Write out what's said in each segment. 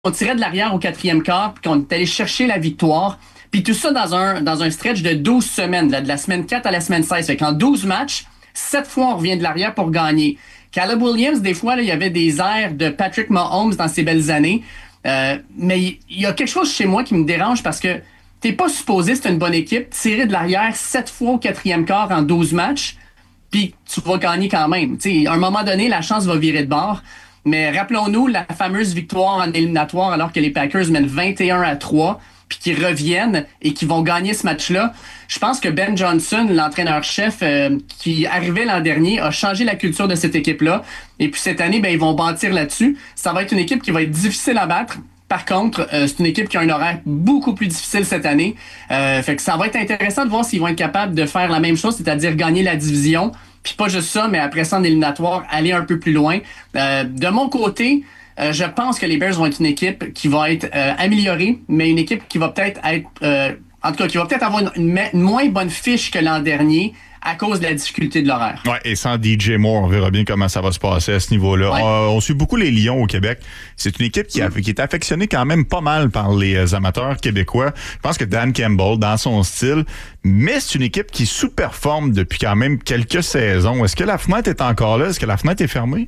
on tirait de l'arrière au quatrième quart, puis qu'on est allé chercher la victoire. Puis tout ça dans un stretch de 12 semaines, là, de la semaine 4 à la semaine 16. Fait qu'en 12 matchs, 7 fois on revient de l'arrière pour gagner. Caleb Williams, des fois, là, il y avait des airs de Patrick Mahomes dans ses belles années. Mais il y a quelque chose chez moi qui me dérange parce que t'es pas supposé, c'est une bonne équipe, tirer de l'arrière 7 fois au quatrième quart en 12 matchs, puis tu vas gagner quand même. T'sais, à un moment donné, la chance va virer de bord. Mais rappelons-nous la fameuse victoire en éliminatoire alors que les Packers mènent 21-3 puis qu'ils reviennent et qu'ils vont gagner ce match-là. Je pense que Ben Johnson, l'entraîneur-chef qui arrivait l'an dernier, a changé la culture de cette équipe-là. Et puis cette année, ils vont bâtir là-dessus. Ça va être une équipe qui va être difficile à battre. Par contre, c'est une équipe qui a un horaire beaucoup plus difficile cette année. Fait que ça va être intéressant de voir s'ils vont être capables de faire la même chose, c'est-à-dire gagner la division. Puis pas juste ça, mais après ça, en éliminatoire, aller un peu plus loin. De mon côté, je pense que les Bears vont être une équipe qui va être améliorée, mais une équipe qui va peut-être être... en tout cas, qui va peut-être avoir une moins bonne fiche que l'an dernier à cause de la difficulté de l'horaire. Ouais, et sans DJ Moore, on verra bien comment ça va se passer à ce niveau-là. Ouais. On suit beaucoup les Lions au Québec. C'est une équipe qui est affectionnée quand même pas mal par les amateurs québécois. Je pense que Dan Campbell, dans son style, mais c'est une équipe qui sous-performe depuis quand même quelques saisons. Est-ce que la fenêtre est encore là? Est-ce que la fenêtre est fermée?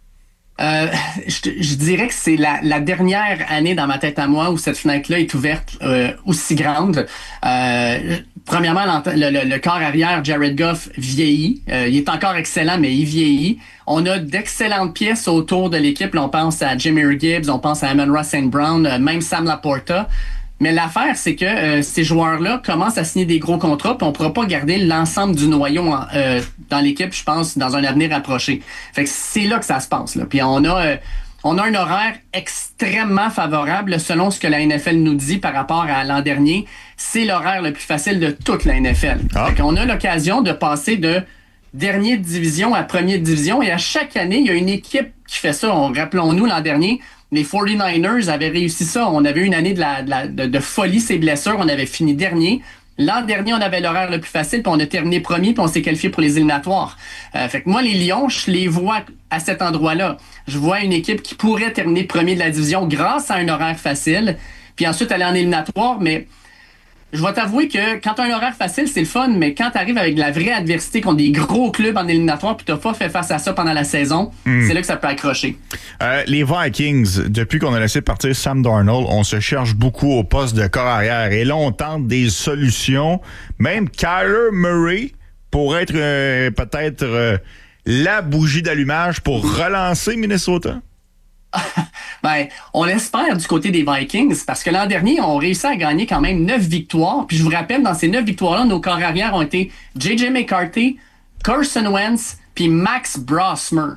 Je dirais que c'est la dernière année dans ma tête à moi où cette fenêtre-là est ouverte aussi grande. Premièrement, le corps arrière, Jared Goff, vieillit. Il est encore excellent, mais il vieillit. On a d'excellentes pièces autour de l'équipe. Là, on pense à Jahmyr Gibbs, on pense à Amon-Ra St. Brown, même Sam Laporta. Mais l'affaire, c'est que ces joueurs-là commencent à signer des gros contrats, puis on ne pourra pas garder l'ensemble du noyau dans l'équipe, je pense, dans un avenir approché. Fait que c'est là que ça se passe. Là. Puis on a un horaire extrêmement favorable selon ce que la NFL nous dit par rapport à l'an dernier. C'est l'horaire le plus facile de toute la NFL. Ah. Fait qu'on a l'occasion de passer de dernière division à première division, et à chaque année, il y a une équipe qui fait ça. Rappelons-nous, l'an dernier, les 49ers avaient réussi ça. On avait eu une année de folie, ces blessures. On avait fini dernier. L'an dernier, on avait l'horaire le plus facile, puis on a terminé premier, puis on s'est qualifié pour les éliminatoires. Fait que moi, les Lions, je les vois à cet endroit-là. Je vois une équipe qui pourrait terminer premier de la division grâce à un horaire facile, puis ensuite aller en éliminatoire, mais je vais t'avouer que quand tu as un horaire facile, c'est le fun, mais quand tu arrives avec de la vraie adversité contre des gros clubs en éliminatoire puis tu n'as pas fait face à ça pendant la saison, c'est là que ça peut accrocher. Les Vikings, depuis qu'on a laissé partir Sam Darnold, on se cherche beaucoup au poste de corps arrière. Et là, on tente des solutions. Même Kyler Murray pourrait être peut-être la bougie d'allumage pour relancer Minnesota. On l'espère du côté des Vikings parce que l'an dernier, on réussi à gagner quand même 9 victoires. Puis je vous rappelle, dans ces 9 victoires-là, nos corps arrière ont été J.J. McCarthy, Carson Wentz, puis Max Brosmer.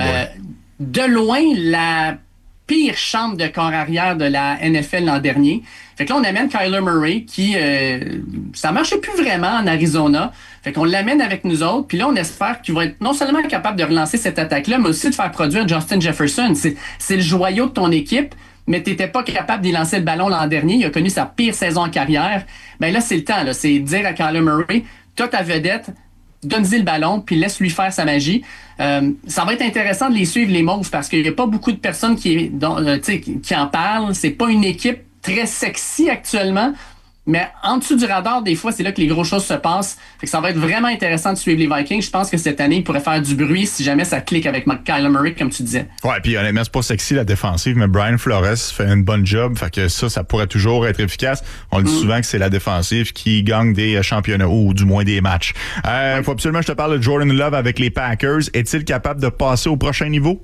De loin, la pire chambre de corps arrière de la NFL l'an dernier. Fait que là, on amène Kyler Murray qui... ça marchait plus vraiment en Arizona. Fait qu'on l'amène avec nous autres. Puis là, on espère qu'il va être non seulement capable de relancer cette attaque-là, mais aussi de faire produire Justin Jefferson. C'est le joyau de ton équipe, mais t'étais pas capable d'y lancer le ballon l'an dernier. Il a connu sa pire saison en carrière. Ben là, c'est le temps. Là. C'est dire à Kyler Murray, t'as ta vedette, donne-y le ballon, puis laisse-lui faire sa magie. Ça va être intéressant de les suivre, les Mauves, parce qu'il n'y a pas beaucoup de personnes qui en parlent. C'est pas une équipe très sexy actuellement, mais en dessous du radar, des fois, c'est là que les grosses choses se passent. Fait que ça va être vraiment intéressant de suivre les Vikings. Je pense que cette année, ils pourraient faire du bruit si jamais ça clique avec Kyler Murray, comme tu disais. Ouais, puis honnêtement, c'est pas sexy la défensive, mais Brian Flores fait une bonne job. Fait que ça pourrait toujours être efficace. On le dit souvent que c'est la défensive qui gagne des championnats, ou du moins des matchs. Faut absolument que je te parle de Jordan Love avec les Packers. Est-il capable de passer au prochain niveau?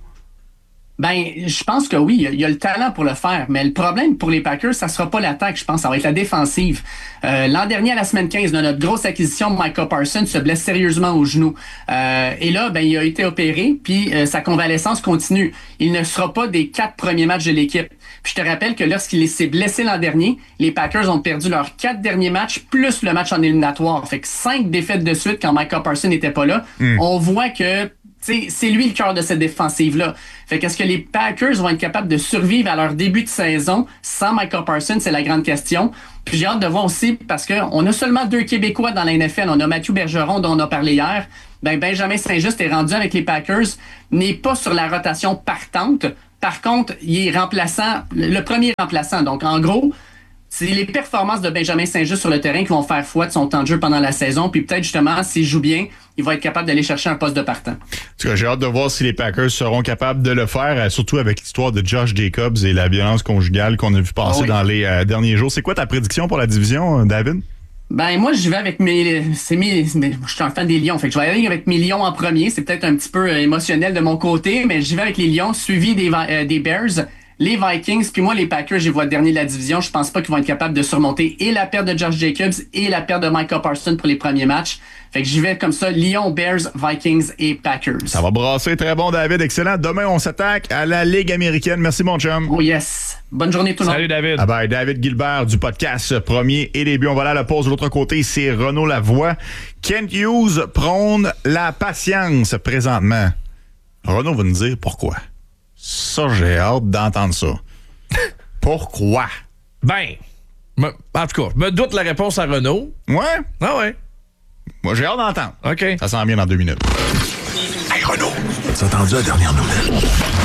Je pense que oui, il y a le talent pour le faire, mais le problème pour les Packers, ça sera pas l'attaque, je pense, ça va être la défensive. L'an dernier, à la semaine 15, notre grosse acquisition, Micah Parsons se blesse sérieusement au genou. Et là, il a été opéré, puis sa convalescence continue. Il ne sera pas des 4 premiers matchs de l'équipe. Puis je te rappelle que lorsqu'il s'est blessé l'an dernier, les Packers ont perdu leurs 4 derniers matchs, plus le match en éliminatoire. Fait que 5 défaites de suite quand Micah Parsons n'était pas là. On voit que c'est lui le cœur de cette défensive-là. Fait qu'est-ce que les Packers vont être capables de survivre à leur début de saison sans Micah Parsons, c'est la grande question. Puis j'ai hâte de voir aussi, parce qu'on a seulement 2 Québécois dans la NFL. On a Mathieu Bergeron, dont on a parlé hier. Benjamin Saint-Just est rendu avec les Packers, n'est pas sur la rotation partante. Par contre, il est remplaçant, le premier remplaçant. Donc, en gros, c'est les performances de Benjamin Saint-Just sur le terrain qui vont faire foi de son temps de jeu pendant la saison. Puis peut-être, justement, s'il joue bien, il va être capable d'aller chercher un poste de partant. En tout cas, j'ai hâte de voir si les Packers seront capables de le faire, surtout avec l'histoire de Josh Jacobs et la violence conjugale qu'on a vu passer dans les derniers jours. C'est quoi ta prédiction pour la division, David? Ben, moi, je vais avec je suis un fan des Lions. Fait que je vais aller avec mes Lions en premier. C'est peut-être un petit peu émotionnel de mon côté, mais j'y vais avec les Lions, suivi des Bears. Les Vikings, puis moi, les Packers, je les vois dernier de la division. Je pense pas qu'ils vont être capables de surmonter et la perte de Josh Jacobs et la perte de Micah Parsons pour les premiers matchs. Fait que j'y vais comme ça, Lions, Bears, Vikings et Packers. Ça va brasser. Très bon, David. Excellent. Demain, on s'attaque à la Ligue américaine. Merci, mon chum. Oh yes. Bonne journée tout le monde. Salut, David. Ah ben, David Gilbert du podcast Premier et Début. On va aller à la pause. De l'autre côté, c'est Renaud Lavoie. Kent Hughes prône la patience présentement. Renaud va nous dire pourquoi. Ça, j'ai hâte d'entendre ça. Pourquoi? Ben, en tout cas, je me doute la réponse à Renaud. Ouais? Ah ouais. Moi, j'ai hâte d'entendre. OK. Ça s'en vient dans 2 minutes. Hey, Renaud, t'as entendu la dernière nouvelle?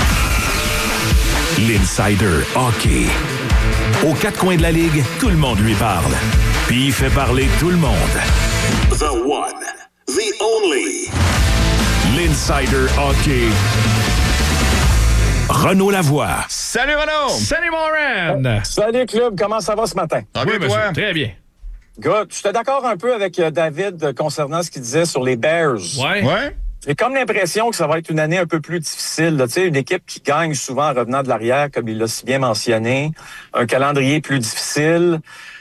L'Insider Hockey. Aux 4 coins de la Ligue, tout le monde lui parle. Puis il fait parler tout le monde. The one, the only. L'Insider Hockey. Renaud Lavoie. Salut, Renaud! Salut, mon Ren! Salut, club. Comment ça va ce matin? Ça va bien, toi? Monsieur, très bien. Good. J'étais d'accord un peu avec David concernant ce qu'il disait sur les Bears. Ouais? J'ai comme l'impression que ça va être une année un peu plus difficile. Tu sais, une équipe qui gagne souvent en revenant de l'arrière, comme il l'a si bien mentionné. Un calendrier plus difficile,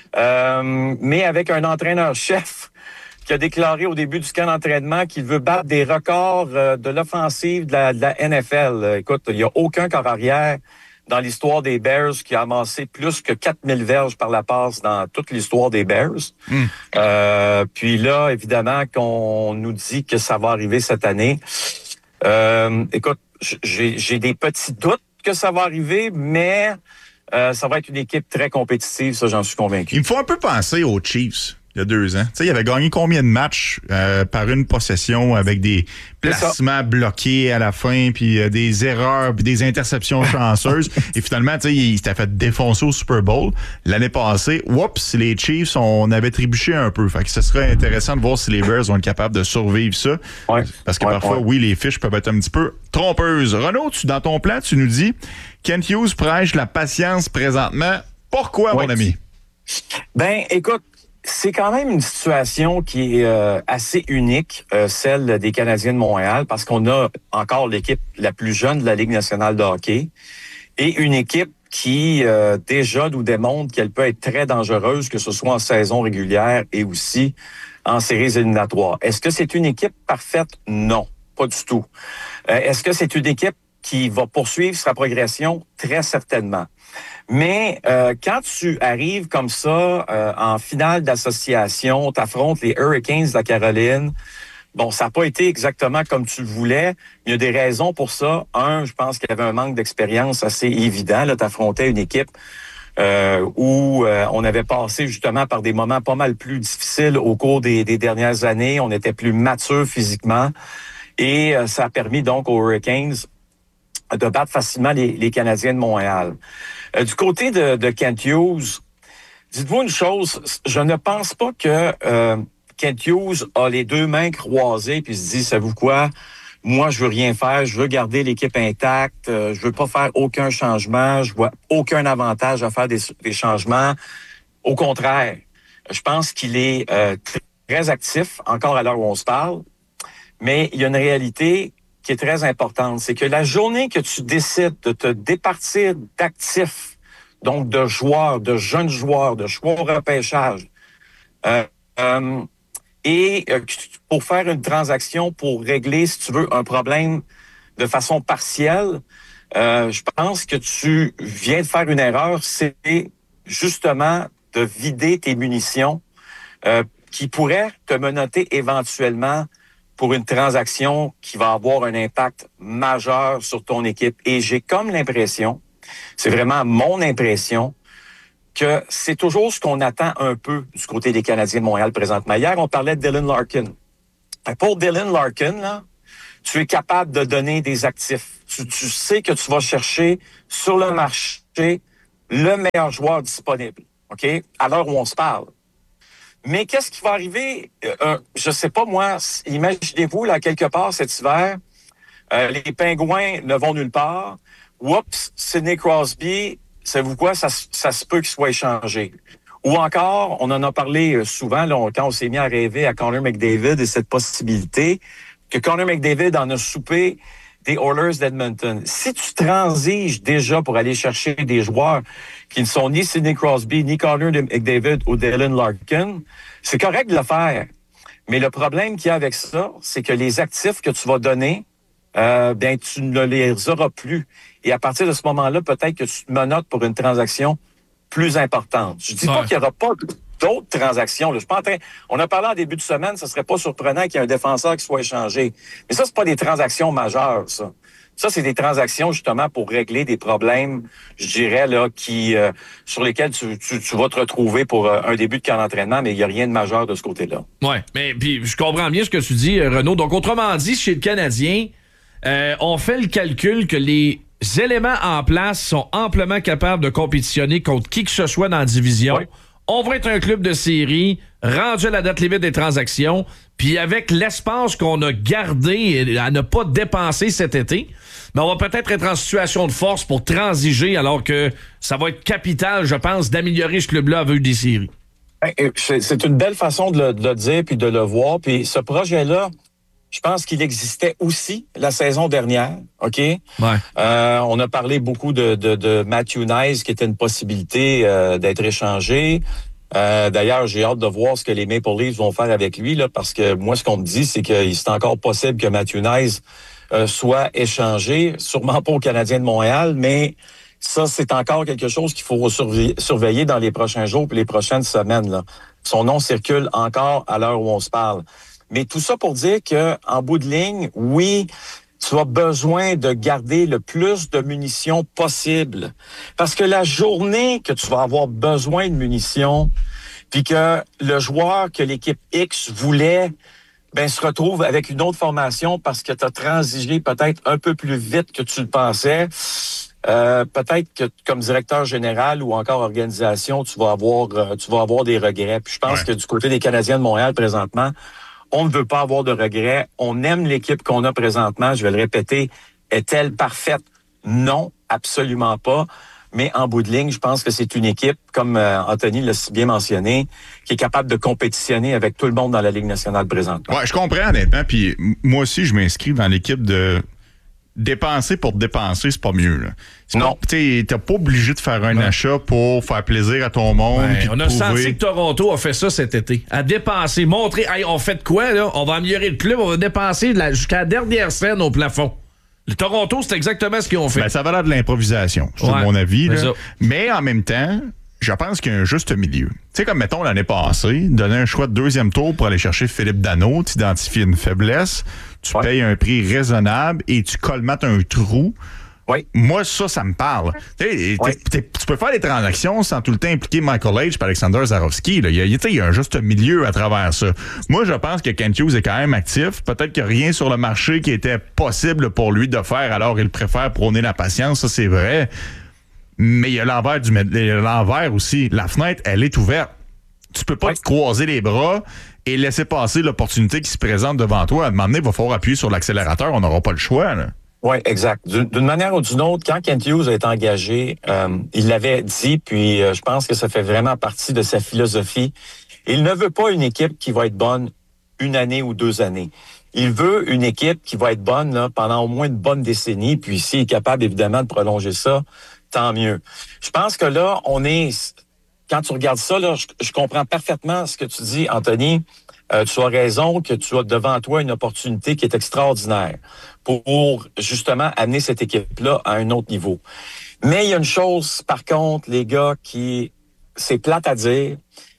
mais avec un entraîneur-chef qui a déclaré au début du camp d'entraînement qu'il veut battre des records de l'offensive de la NFL. Écoute, il n'y a aucun corps arrière dans l'histoire des Bears qui a amassé plus que 4000 verges par la passe dans toute l'histoire des Bears. Puis là, évidemment, qu'on nous dit que ça va arriver cette année. Écoute, j'ai des petits doutes que ça va arriver, mais ça va être une équipe très compétitive, ça, j'en suis convaincu. Il me faut un peu penser aux Chiefs. Il y a 2 ans. Tu sais, il avait gagné combien de matchs par une possession avec des placements bloqués à la fin, puis des erreurs, puis des interceptions chanceuses. Et finalement, tu sais, il s'était fait défoncer au Super Bowl. L'année passée, les Chiefs, on avait trébuché un peu. Fait que ce serait intéressant de voir si les Bears vont être capables de survivre ça. Ouais. Parce que parfois, oui, les fiches peuvent être un petit peu trompeuses. Renaud, dans ton plan, tu nous dis Kent Hughes prêche la patience présentement. Pourquoi, mon ami? Ben, écoute, c'est quand même une situation qui est assez unique, celle des Canadiens de Montréal, parce qu'on a encore l'équipe la plus jeune de la Ligue nationale de hockey et une équipe qui déjà nous démontre qu'elle peut être très dangereuse, que ce soit en saison régulière et aussi en séries éliminatoires. Est-ce que c'est une équipe parfaite? Non, pas du tout. Est-ce que c'est une équipe qui va poursuivre sa progression? Très certainement. Mais quand tu arrives comme ça en finale d'association, t'affrontes les Hurricanes de la Caroline, bon, ça n'a pas été exactement comme tu le voulais. Il y a des raisons pour ça. Je pense qu'il y avait un manque d'expérience assez évident. Là, t'affrontais une équipe où on avait passé justement par des moments pas mal plus difficiles au cours des dernières années. On était plus mature physiquement et ça a permis donc aux Hurricanes de battre facilement les Canadiens de Montréal. Du côté de Kent Hughes, dites-vous une chose, je ne pense pas que Kent Hughes a les 2 mains croisées puis se dit, savez-vous quoi, moi je veux rien faire, je veux garder l'équipe intacte, je veux pas faire aucun changement, je vois aucun avantage à faire des changements. Au contraire, je pense qu'il est très actif, encore à l'heure où on se parle, mais il y a une réalité qui est très importante, c'est que la journée que tu décides de te départir d'actifs, donc de joueurs, de jeunes joueurs, de choix au repêchage, et pour faire une transaction, pour régler, si tu veux, un problème de façon partielle, je pense que tu viens de faire une erreur, c'est justement de vider tes munitions qui pourraient te menotter éventuellement pour une transaction qui va avoir un impact majeur sur ton équipe. Et j'ai comme l'impression, c'est vraiment mon impression, que c'est toujours ce qu'on attend un peu du côté des Canadiens de Montréal présentement. Hier, on parlait de Dylan Larkin. Pour Dylan Larkin, là, tu es capable de donner des actifs. Tu sais que tu vas chercher sur le marché le meilleur joueur disponible, OK? À l'heure où on se parle. Mais qu'est-ce qui va arriver? Je sais pas, moi, imaginez-vous, là, quelque part cet hiver, les Pingouins ne vont nulle part. Oups, Sidney Crosby, savez-vous quoi? Ça se peut qu'il soit échangé. Ou encore, on en a parlé souvent, là, quand on s'est mis à rêver à Connor McDavid et cette possibilité que Connor McDavid en a soupé des Oilers d'Edmonton. Si tu transiges déjà pour aller chercher des joueurs qui ne sont ni Sidney Crosby, ni Connor McDavid ou Dylan Larkin, c'est correct de le faire. Mais le problème qu'il y a avec ça, c'est que les actifs que tu vas donner, bien, tu ne les auras plus. Et à partir de ce moment-là, peut-être que tu te menottes pour une transaction plus importante. Je dis pas qu'il n'y aura pas d'autres transactions. Là. Je suis pas en train... On a parlé en début de semaine, ce serait pas surprenant qu'il y ait un défenseur qui soit échangé. Mais ça, c'est pas des transactions majeures, ça. Ça, c'est des transactions, justement, pour régler des problèmes, je dirais, là, qui sur lesquels tu vas te retrouver pour un début de camp d'entraînement, mais il n'y a rien de majeur de ce côté-là. Oui, mais puis je comprends bien ce que tu dis, Renaud. Donc, autrement dit, chez le Canadien, on fait le calcul que les éléments en place sont amplement capables de compétitionner contre qui que ce soit dans la division. Oui. On va être un club de série, rendu à la date limite des transactions, puis avec l'espace qu'on a gardé à ne pas dépenser cet été, mais on va peut-être être en situation de force pour transiger, alors que ça va être capital, je pense, d'améliorer ce club-là à vue des séries. C'est une belle façon de le dire puis de le voir. Puis ce projet-là, je pense qu'il existait aussi la saison dernière, OK? Ouais. On a parlé beaucoup de Matthew Knies, qui était une possibilité d'être échangé. D'ailleurs, j'ai hâte de voir ce que les Maple Leafs vont faire avec lui, là, parce que moi, ce qu'on me dit, c'est que c'est encore possible que Matthew Knies soit échangé, sûrement pas au Canadien de Montréal, mais ça, c'est encore quelque chose qu'il faut surveiller dans les prochains jours et les prochaines semaines, là. Son nom circule encore à l'heure où on se parle. Mais tout ça pour dire que, en bout de ligne, oui, tu as besoin de garder le plus de munitions possible. Parce que la journée que tu vas avoir besoin de munitions, puis que le joueur que l'équipe X voulait, ben, se retrouve avec une autre formation parce que tu as transigé peut-être un peu plus vite que tu le pensais, peut-être que comme directeur général ou encore organisation, tu vas avoir des regrets. Puis je pense que du côté des Canadiens de Montréal présentement, on ne veut pas avoir de regrets. On aime l'équipe qu'on a présentement. Je vais le répéter. Est-elle parfaite? Non, absolument pas. Mais en bout de ligne, je pense que c'est une équipe, comme Anthony l'a si bien mentionné, qui est capable de compétitionner avec tout le monde dans la Ligue nationale présentement. Ouais, je comprends honnêtement. Puis moi aussi, je m'inscris dans l'équipe de dépenser pour dépenser, c'est pas mieux. Là. Non. T'es pas obligé de faire un achat pour faire plaisir à ton monde. Ouais, on a prouver. senti que Toronto a fait ça cet été. À dépenser, montrer, hey, on fait de quoi, là? On va améliorer le club, on va dépenser jusqu'à la dernière scène au plafond. Le Toronto, c'est exactement ce qu'ils ont fait. Ben, ça va l'air de l'improvisation, c'est mon avis. Là. Mais en même temps, je pense qu'il y a un juste milieu. Tu sais, comme mettons l'année passée, donner un choix de deuxième tour pour aller chercher Philippe Danault, t'identifier une faiblesse, tu payes un prix raisonnable et tu colmates un trou. Oui. Moi, ça me parle. Tu peux faire des transactions sans tout le temps impliquer Michael H. et Alexander Zarovski. Il y a un juste milieu à travers ça. Moi, je pense que Kent Hughes est quand même actif. Peut-être qu'il n'y a rien sur le marché qui était possible pour lui de faire, alors il préfère prôner la patience. Ça, c'est vrai. Mais il y a l'envers aussi. La fenêtre, elle est ouverte. Tu peux pas te croiser les bras et laisser passer l'opportunité qui se présente devant toi. À un moment donné, il va falloir appuyer sur l'accélérateur. On n'aura pas le choix, là. Oui, exact. D'une manière ou d'une autre, quand Kent Hughes a été engagé, il l'avait dit, puis je pense que ça fait vraiment partie de sa philosophie. Il ne veut pas une équipe qui va être bonne une année ou 2 années. Il veut une équipe qui va être bonne là, pendant au moins une bonne décennie, puis s'il est capable, évidemment, de prolonger ça, tant mieux. Je pense que là, quand tu regardes ça, là, je comprends parfaitement ce que tu dis, Anthony. Tu as raison que tu as devant toi une opportunité qui est extraordinaire pour justement amener cette équipe-là à un autre niveau. Mais il y a une chose, par contre, les gars, c'est plate à dire,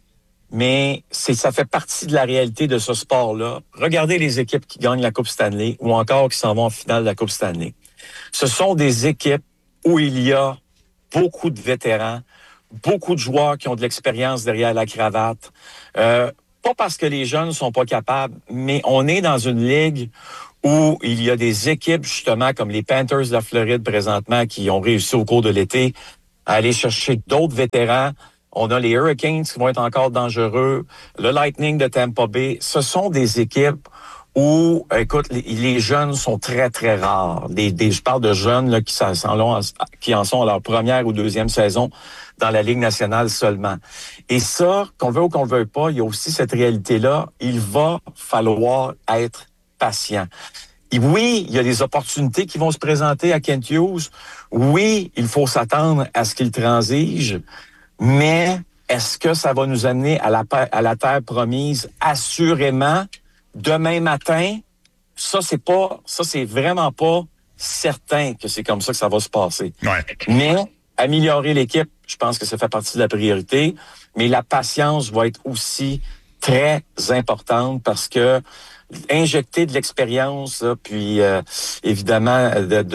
mais ça fait partie de la réalité de ce sport-là. Regardez les équipes qui gagnent la Coupe Stanley ou encore qui s'en vont en finale de la Coupe Stanley. Ce sont des équipes où il y a beaucoup de vétérans, beaucoup de joueurs qui ont de l'expérience derrière la cravate. Pas parce que les jeunes sont pas capables, mais on est dans une ligue où il y a des équipes, justement, comme les Panthers de la Floride présentement, qui ont réussi au cours de l'été à aller chercher d'autres vétérans. On a les Hurricanes qui vont être encore dangereux, le Lightning de Tampa Bay. Ce sont des équipes où, écoute, les jeunes sont très, très rares. Je parle de jeunes là, qui en sont à leur première ou deuxième saison dans la Ligue nationale seulement. Et ça, qu'on veut ou qu'on le veuille pas, il y a aussi cette réalité-là. Il va falloir être patient. Et oui, il y a des opportunités qui vont se présenter à Kent Hughes. Oui, il faut s'attendre à ce qu'il transige. Mais est-ce que ça va nous amener à la terre promise? Assurément, demain matin, ça c'est vraiment pas certain que c'est comme ça que ça va se passer. Ouais. Mais améliorer l'équipe, je pense que ça fait partie de la priorité. Mais la patience va être aussi très importante parce que injecter de l'expérience, là, puis évidemment,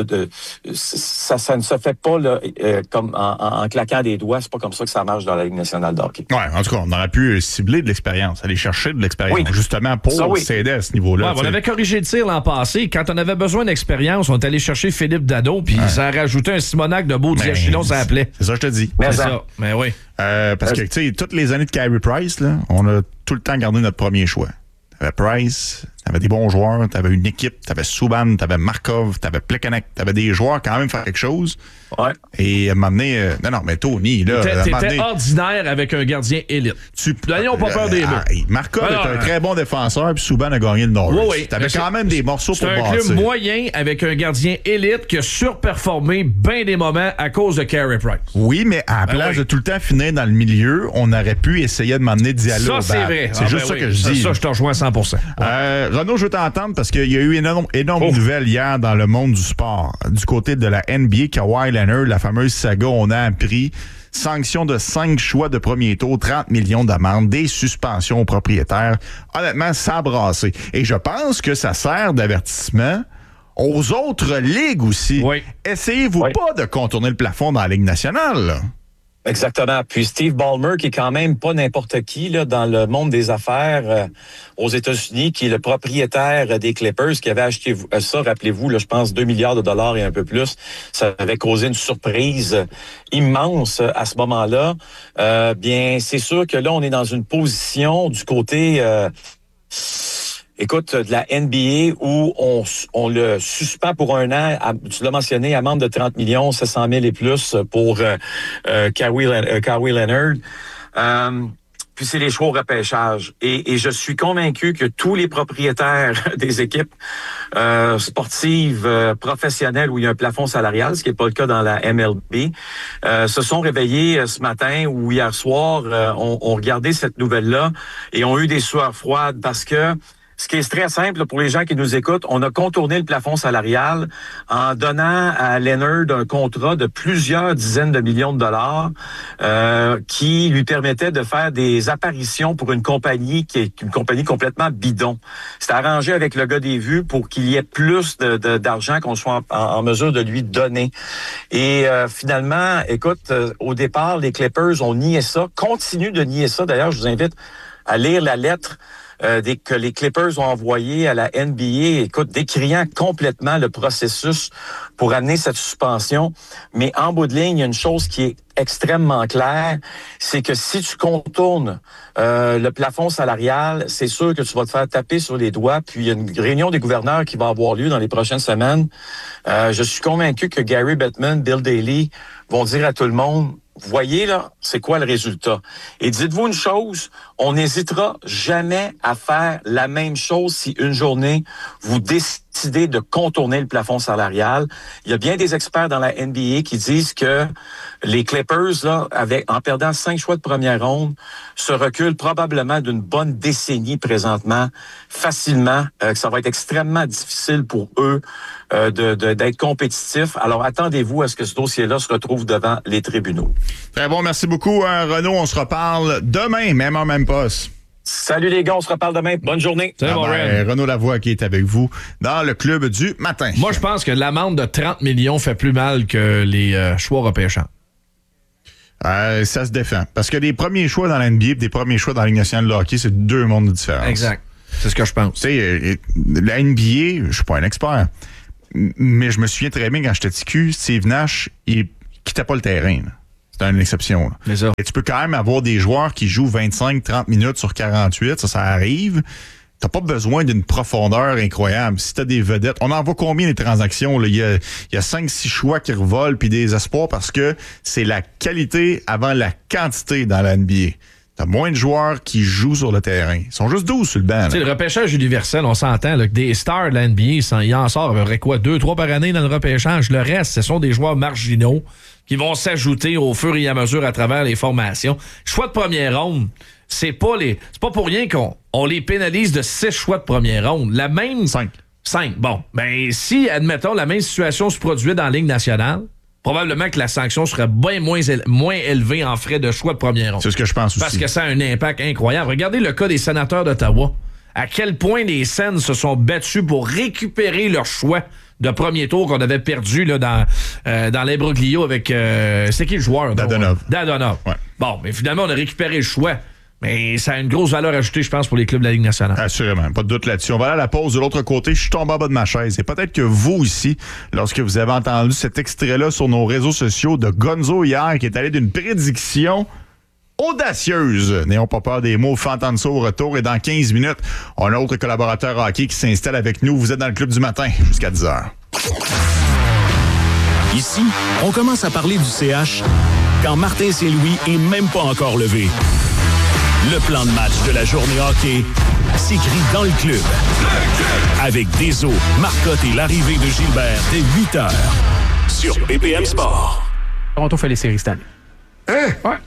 ça ne se fait pas là, comme en claquant des doigts. C'est pas comme ça que ça marche dans la Ligue nationale de hockey. Ouais, en tout cas, on aurait pu cibler de l'expérience, aller chercher de l'expérience, Oui. justement pour Ça, oui. s'aider à ce niveau-là. Ouais, on avait corrigé le tir l'an passé. Quand on avait besoin d'expérience, on est allé chercher Philippe Danault, puis ça a rajouté un Simonac de beau Diachilon, ça appelait. C'est ça que je te dis. Mais C'est ça. ça. Mais oui. Parce que, tu sais, toutes les années de Carey Price, là, on a tout le temps gardé notre premier choix. T'avais Price, t'avais des bons joueurs, t'avais une équipe, t'avais Subban, t'avais Markov, t'avais Plekanec, t'avais des joueurs quand même faire quelque chose. Ouais. Et à un moment donné, non, mais Tony, là, à un moment T'étais donné, ordinaire avec un gardien élite. Ils n'ont pas peur des mots. Markov Alors, est un très bon défenseur, puis Subban a gagné le Norris. Oui, oui. T'avais Mais quand même des morceaux C'est pour un bâtir. club moyen avec un gardien élite qui a surperformé bien des moments à cause de Carey Price. Oui, mais à la place oui. de tout le temps finir dans le milieu, on aurait pu essayer de m'emmener d'y aller au Ça, c'est bat. vrai. C'est juste ça oui. que je dis. Ça, je te rejoins à 100%. Renaud, je veux t'entendre parce qu'il y a eu énorme nouvelles hier dans le monde du sport. Du côté de la NBA, Kawhi Leonard, la fameuse saga, on a appris sanction de 5 choix de premier tour, 30 millions d'amendes, des suspensions aux propriétaires. Honnêtement, ça a brassé. Et je pense que ça sert d'avertissement aux autres ligues aussi. Oui. Essayez-vous Oui. pas de contourner le plafond dans la Ligue nationale, là. Exactement. Puis Steve Ballmer, qui est quand même pas n'importe qui là, dans le monde des affaires aux États-Unis, qui est le propriétaire des Clippers, qui avait acheté ça, rappelez-vous, là, je pense 2 milliards de dollars et un peu plus. Ça avait causé une surprise immense à ce moment-là. Bien, c'est sûr que là, on est dans une position du côté... Écoute, de la NBA où on le suspend pour un an, tu l'as mentionné, amende de 30 millions, 700 000 et plus pour Kawhi Leonard. Puis c'est les choix au repêchage. Et je suis convaincu que tous les propriétaires des équipes sportives professionnelles où il y a un plafond salarial, ce qui n'est pas le cas dans la MLB, se sont réveillés ce matin ou hier soir, ont regardé cette nouvelle-là et ont eu des sueurs froides parce que ce qui est très simple pour les gens qui nous écoutent, on a contourné le plafond salarial en donnant à Leonard un contrat de plusieurs dizaines de millions de dollars qui lui permettait de faire des apparitions pour une compagnie qui est une compagnie complètement bidon. C'est arrangé avec le gars des vues pour qu'il y ait plus d'argent qu'on soit en mesure de lui donner. Et finalement, écoute, au départ, les Clippers ont nié ça, continuent de nier ça. D'ailleurs, je vous invite à lire la lettre que les Clippers ont envoyé à la NBA, écoute, décriant complètement le processus pour amener cette suspension. Mais en bout de ligne, il y a une chose qui est extrêmement claire, c'est que si tu contournes le plafond salarial, c'est sûr que tu vas te faire taper sur les doigts. Puis il y a une réunion des gouverneurs qui va avoir lieu dans les prochaines semaines. Je suis convaincu que Gary Bettman, Bill Daly vont dire à tout le monde, voyez là, c'est quoi le résultat? Et dites-vous une chose, on n'hésitera jamais à faire la même chose si une journée vous décidez de contourner le plafond salarial. Il y a bien des experts dans la NBA qui disent que les Clippers, là, en perdant 5 choix de première ronde, se reculent probablement d'une bonne décennie présentement, facilement, que ça va être extrêmement difficile pour eux d'être compétitifs. Alors attendez-vous à ce que ce dossier-là se retrouve devant les tribunaux. Très bon, merci beaucoup, Renaud. On se reparle demain, même heure, même poste. Salut les gars, on se reparle demain. Bonne journée. Salut, mon Ren. Renaud Lavoie qui est avec vous dans le club du matin. Moi, je pense que l'amende de 30 millions fait plus mal que les choix repêchants. Ça se défend. Parce que des premiers choix dans la NBA et des premiers choix dans la Ligue nationale de hockey, c'est deux mondes différents. Exact. C'est ce que je pense. Tu sais, la NBA, je suis pas un expert, mais je me souviens très bien quand j'étais TQ, Steve Nash, il quittait pas le terrain. Là. C'était une exception. Là. C'est ça. Et tu peux quand même avoir des joueurs qui jouent 25-30 minutes sur 48, ça arrive. T'as pas besoin d'une profondeur incroyable. Si t'as des vedettes, on en voit combien les transactions? Là? Il y a 5-6 choix qui revolent puis des espoirs parce que c'est la qualité avant la quantité dans la NBA. T'as moins de joueurs qui jouent sur le terrain. Ils sont juste 12 sur le banc. Le repêchage universel, on s'entend là, que des stars de la NBA, il en sort à peu près quoi? 2-3 par année dans le repêchage. Le reste, ce sont des joueurs marginaux qui vont s'ajouter au fur et à mesure à travers les formations. Choix de première ronde, c'est pas pour rien qu'on les pénalise de 6 choix de première ronde. La même... 5. Bon. Ben, si, admettons, la même situation se produisait dans la Ligue nationale, probablement que la sanction serait bien moins élevée en frais de choix de première ronde. C'est ce que je pense aussi. Parce que ça a un impact incroyable. Regardez le cas des Sénateurs d'Ottawa. À quel point les Sens se sont battus pour récupérer leur choix de premier tour qu'on avait perdu là, dans l'imbroglio avec... c'est qui le joueur? Dadonov. Ouais. Bon, mais finalement, on a récupéré le choix. Mais ça a une grosse valeur ajoutée, je pense, pour les clubs de la Ligue nationale. Assurément, pas de doute là-dessus. On va aller à la pause. De l'autre côté, je suis tombé en bas de ma chaise. Et peut-être que vous aussi, lorsque vous avez entendu cet extrait-là sur nos réseaux sociaux de Gonzo hier, qui est allé d'une prédiction audacieuse. N'ayons pas peur des mots, faut entendre ça au retour. Et dans 15 minutes, on a un autre collaborateur hockey qui s'installe avec nous. Vous êtes dans le club du matin jusqu'à 10h. Ici, on commence à parler du CH quand Martin Saint-Louis est même pas encore levé. Le plan de match de la journée hockey s'écrit dans le club. Avec Deso, Marcotte et l'arrivée de Gilbert dès 8h. Sur BPM Sport. Toronto fait les séries cette année. Hein? Ouais.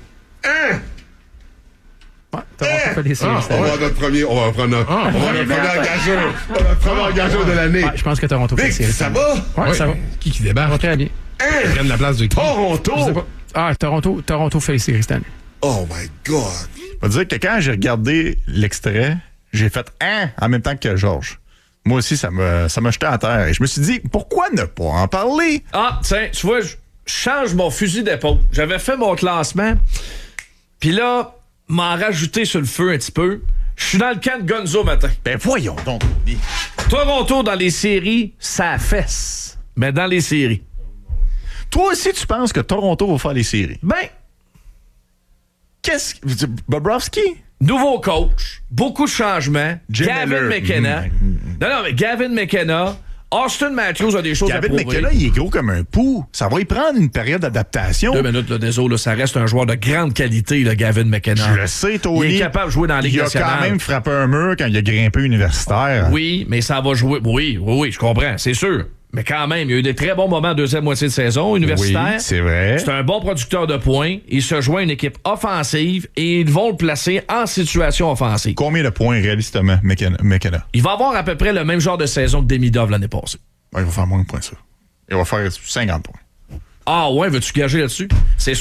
Ouais, Toronto fait les séries cette année. On va prendre notre premier engageur de l'année. Ouais, je pense que Toronto fait les Vic, séries. ça va? Ouais, ça va. Qui débarque? Ça va très bien. Ils prennent la place de qui? Toronto! Je sais pas. Ah, Toronto fait les séries cette année. Oh my God! Je vais dire que quand j'ai regardé l'extrait, j'ai fait « hein » en même temps que Georges. Moi aussi, ça m'a jeté à terre. Et je me suis dit, pourquoi ne pas en parler? Ah, tiens, tu vois, je change mon fusil d'épaule. J'avais fait mon classement, puis là, m'en rajouter sur le feu un petit peu. Je suis dans le camp de Gonzo matin. Ben voyons donc. Toronto dans les séries, ça fesse. Mais dans les séries. Toi aussi, tu penses que Toronto va faire les séries? Ben, Bobrovsky? nouveau coach, beaucoup de changements. Jim Gavin Miller. McKenna. Non, mais Gavin McKenna. Austin Matthews a des choses à Gavin prouver. McKenna, il est gros comme un pou. Ça va y prendre une période d'adaptation. 2 minutes, là, désolé, là, ça reste un joueur de grande qualité, le Gavin McKenna. Je le sais, Tony. Il est capable de jouer dans la Ligue il a nationale. quand même frappé un mur quand il a grimpé universitaire. Oui, mais ça va jouer. Oui, je comprends, c'est sûr. Mais quand même, il y a eu des très bons moments en deuxième moitié de saison universitaire. Oui, c'est vrai. C'est un bon producteur de points. Il se joint à une équipe offensive et ils vont le placer en situation offensive. Combien de points réalistement, McKenna? Il va avoir à peu près le même genre de saison que Demidov l'année passée. Ouais, il va faire moins de points, ça. Il va faire 50 points. Ah ouais, veux-tu gager là-dessus? C'est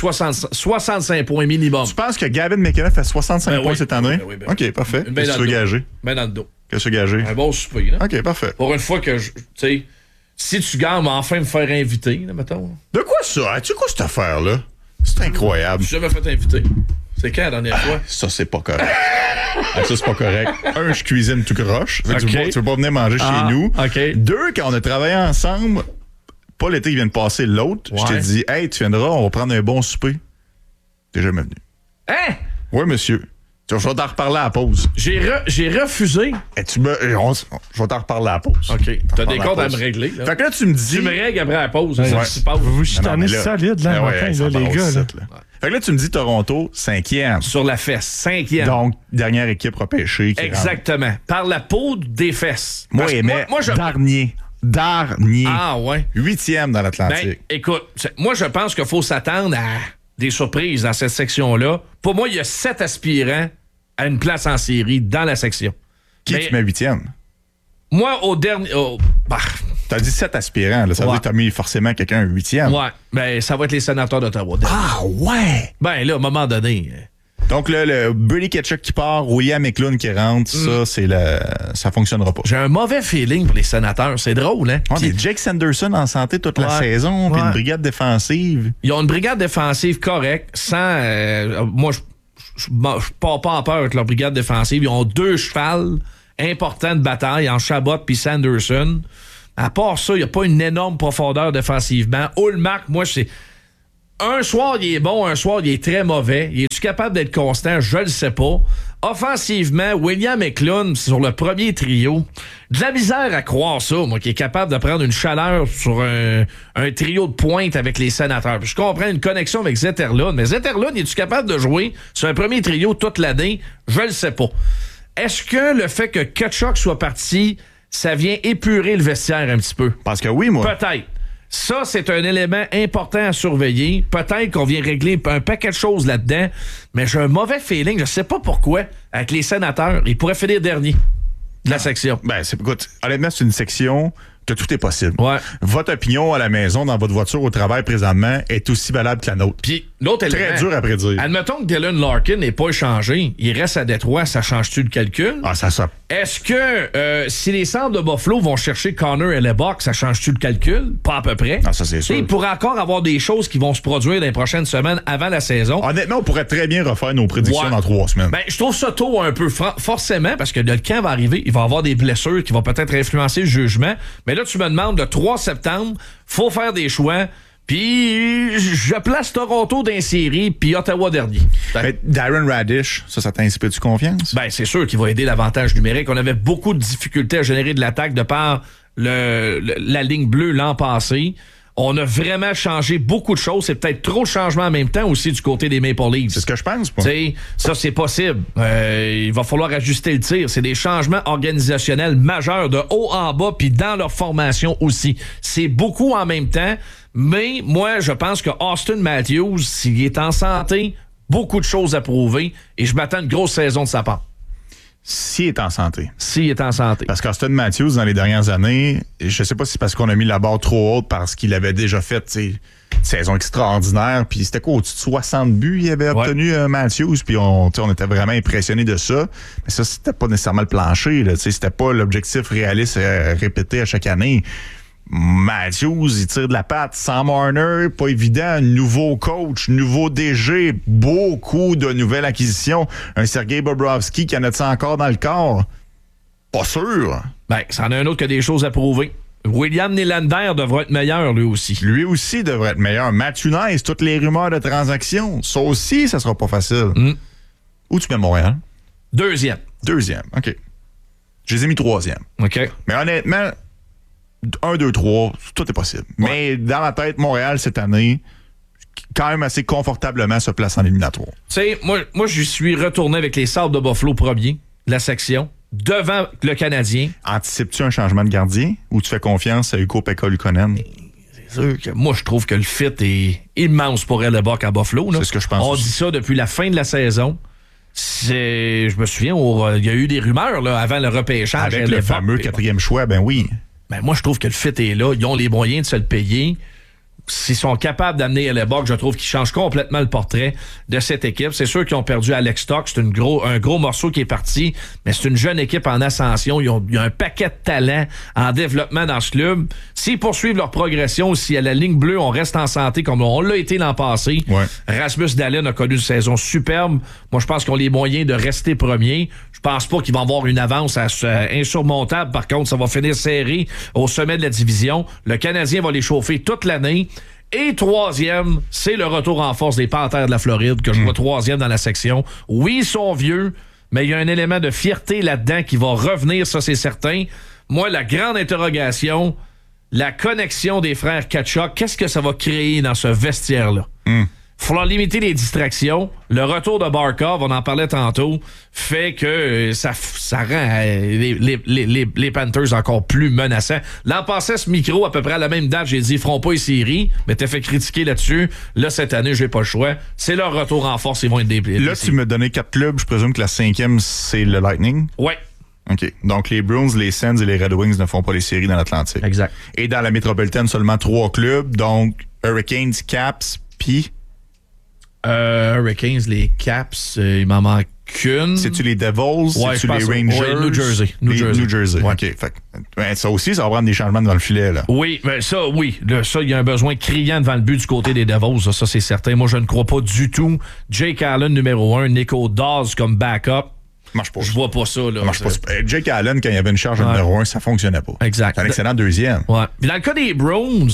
65 points minimum. Tu penses que Gavin McKenna fait 65 Ben points oui. cette année? Ben oui. OK, parfait. Ben Qu'est-ce que tu veux gager? Ben dans le dos. Qu'est-ce que tu veux gager? Un bon souper, là. OK, parfait. Pour une fois que, tu sais, si tu gagnes, enfin me faire inviter, là, mettons. De quoi ça? As-tu quoi cette affaire-là? C'est incroyable. Je jamais fait inviter. C'est quand la dernière fois? Ça, c'est pas correct. Ça, c'est pas correct. Un, je cuisine tout croche. Fait que OK. tu veux pas venir manger chez nous. OK. 2, quand on a travaillé ensemble, pas l'été qui vient de passer, l'autre, je t'ai Ouais. dit, hey, tu viendras, on va prendre un bon souper. T'es jamais venu. Hein? Oui, monsieur. Je vais t'en reparler à la pause. J'ai refusé. Et je vais t'en reparler à la pause. OK. T'as des T'en comptes à pause. me régler, là. Fait que là, tu me dis. Tu me règles après la pause. Ouais. Ça se passe. Vous chitanez mais là- solide, là, Ben ouais, matin, ça là, les passe gars. Là. ici, là. Fait que là, tu me dis Toronto, 5e. Sur la fesse. 5e. Donc, dernière équipe repêchée. Qui Exactement. Par la peau des fesses. Moi, Parce que Aimé, moi, je... Darnier. Ah, ouais. 8e dans l'Atlantique. Ben, écoute, moi, je pense qu'il faut s'attendre à des surprises dans cette section-là. Pour moi, il y a 7 aspirants à une place en série dans la section. Qui Mais tu mets 8e? moi, au dernier... T'as dit 7 aspirants, là. Ça veut Ouais. dire que t'as mis forcément quelqu'un à 8e. ouais, ben, ça va être les sénateurs d'Ottawa. Ah, ouais! Ben, là, à un moment donné... Donc, là, le Brady Ketchuk qui part, William Eklund qui rentre, ça fonctionnera pas. J'ai un mauvais feeling pour les sénateurs. C'est drôle, hein? Ouais, Puis, mais Jake Sanderson en santé toute la Ouais. saison, puis Ouais. une brigade défensive. ils ont une brigade défensive correcte, sans... moi, je pars pas en peur avec leur brigade défensive. Ils ont 2 chevals importants de bataille en Chabot puis Sanderson. À part ça, il n'y a pas une énorme profondeur défensivement. Ullmark, moi, c'est... Un soir, il est bon, un soir, il est très mauvais. Il est-tu capable d'être constant? Je le sais pas. Offensivement, William Eklund, sur le premier trio, de la misère à croire ça, moi, qui est capable de prendre une chaleur sur un trio de pointe avec les Sénateurs. Puis je comprends une connexion avec Zetterlund, mais Zetterlund, est-tu capable de jouer sur un premier trio toute l'année? Je le sais pas. Est-ce que le fait que Tkachuk soit parti, ça vient épurer le vestiaire un petit peu? Parce que oui, moi. Peut-être. Ça, c'est un élément important à surveiller. Peut-être qu'on vient régler un paquet de choses là-dedans, mais j'ai un mauvais feeling, je sais pas pourquoi, avec les Sénateurs. Ils pourraient finir dernier de la section. Ben, écoute, honnêtement, c'est une section que tout est possible. Ouais. Votre opinion à la maison, dans votre voiture, au travail présentement, est aussi valable que la nôtre. Puis, l'autre élément... Très dur à prédire. Admettons que Dylan Larkin n'est pas échangé, il reste à Détroit, ça change-tu le calcul? Ah, ça. Est-ce que si les Sabres de Buffalo vont chercher Connor et Lebock, ça change-tu le calcul? Pas à peu près. Ah, ça, c'est sûr. Il pourrait encore avoir des choses qui vont se produire dans les prochaines semaines avant la saison. Honnêtement, on pourrait très bien refaire nos prédictions dans 3 semaines. Ben, je trouve ça tôt un peu, forcément, parce que le camp va arriver, il va y avoir des blessures qui vont peut-être influencer le jugement. Mais là, tu me demandes, le 3 septembre, faut faire des choix. Puis, je place Toronto dans les séries, puis Ottawa dernier. Mais Darren Radish, ça t'inspire-tu confiance? Ben, c'est sûr qu'il va aider l'avantage numérique. On avait beaucoup de difficultés à générer de l'attaque de par la ligne bleue l'an passé. On a vraiment changé beaucoup de choses. C'est peut-être trop de changements en même temps aussi du côté des Maple Leafs. C'est ce que je pense, moi. T'sais, ça, c'est possible. Il va falloir ajuster le tir. C'est des changements organisationnels majeurs de haut en bas, puis dans leur formation aussi. C'est beaucoup en même temps. Mais moi, je pense que Austin Matthews, s'il est en santé, beaucoup de choses à prouver. Et je m'attends à une grosse saison de sa part. S'il est en santé. S'il est en santé. Parce qu'Austin Matthews, dans les dernières années, je sais pas si c'est parce qu'on a mis la barre trop haute parce qu'il avait déjà fait une saison extraordinaire. Puis c'était quoi, au-dessus de 60 buts il avait obtenu Matthews. Puis on était vraiment impressionnés de ça. Mais ça, c'était pas nécessairement le plancher. Là, c'était pas l'objectif réaliste répété à chaque année. Matthews, il tire de la patte. Sam Marner, pas évident. Nouveau coach, nouveau DG, beaucoup de nouvelles acquisitions. Un Sergei Bobrovski qui en a-t-il encore dans le corps? Pas sûr. Ben, ça en a un autre qui a des choses à prouver. William Nylander devrait être meilleur, lui aussi. Lui aussi devrait être meilleur. Matthew Nice, toutes les rumeurs de transactions. Ça aussi, ça sera pas facile. Où tu mets Montréal? Deuxième, OK. Je les ai mis 3e. OK. Mais honnêtement... 1, 2, 3, tout est possible. Ouais. Mais dans ma tête, Montréal, cette année, quand même assez confortablement se place en éliminatoire. Tu sais, moi je suis retourné avec les Sabres de Buffalo premier de la section, devant le Canadien. Anticipes-tu un changement de gardien ou tu fais confiance à Ukko-Pekka Luukkonen? C'est sûr que moi, je trouve que le fit est immense pour Hellebuyck à Buffalo. Là. C'est ce que je pense. On aussi. dit ça depuis la fin de la saison. Je me souviens, il y a eu des rumeurs là, avant le repêchage. Avec le fameux 4e choix, ben oui. Ben moi, je trouve que le fit est là. Ils ont les moyens de se le payer. S'ils sont capables d'amener Hellebuyck, je trouve qu'ils changent complètement le portrait de cette équipe. C'est sûr qu'ils ont perdu Alex Stock. C'est un gros morceau qui est parti, mais c'est une jeune équipe en ascension. Il y a un paquet de talents en développement dans ce club. S'ils poursuivent leur progression, si à la ligne bleue, on reste en santé comme on l'a été l'an passé, Rasmus Dahlin a connu une saison superbe. Moi, je pense qu'ils ont les moyens de rester premiers. Je pense pas qu'ils vont avoir une avance insurmontable. Par contre, ça va finir serré au sommet de la division. Le Canadien va les chauffer toute l'année. Et 3e, c'est le retour en force des Panthères de la Floride, que je vois 3e dans la section. Oui, ils sont vieux, mais il y a un élément de fierté là-dedans qui va revenir, ça c'est certain. Moi, la grande interrogation, la connexion des frères Tkachuk, qu'est-ce que ça va créer dans ce vestiaire-là? Il faut limiter les distractions. Le retour de Barkov, on en parlait tantôt, fait que ça rend les Panthers encore plus menaçants. L'an passé, ce micro, à peu près à la même date, j'ai dit, ils feront pas les séries, mais t'as fait critiquer là-dessus. Là, cette année, j'ai pas le choix. C'est leur retour en force, ils vont être dépliés. Là, tu me donnais 4 clubs, je présume que la 5e, c'est le Lightning? Ouais. OK. Donc, les Bruins, les Sens et les Red Wings ne font pas les séries dans l'Atlantique. Exact. Et dans la métropolitaine, seulement 3 clubs, donc Hurricanes, Caps, puis... Hurricanes, les Caps, il m'en manque qu'une. C'est-tu les Devils? Ouais, c'est-tu les Rangers? Ouais, New Jersey. New Jersey. Ouais. OK. Fait, ça aussi, ça va prendre des changements dans le filet, là. Oui, mais ça, il y a un besoin criant devant le but du côté des Devils. Ça, c'est certain. Moi, je ne crois pas du tout. Jake Allen, numéro 1. Nico Dawes comme backup. Marche pas. Je vois pas ça. Là. Ça marche pas. Jake Allen, quand il y avait une charge de numéro 1, ça fonctionnait pas. Exact. C'est un excellent deuxième. Ouais. Puis dans le cas des Browns,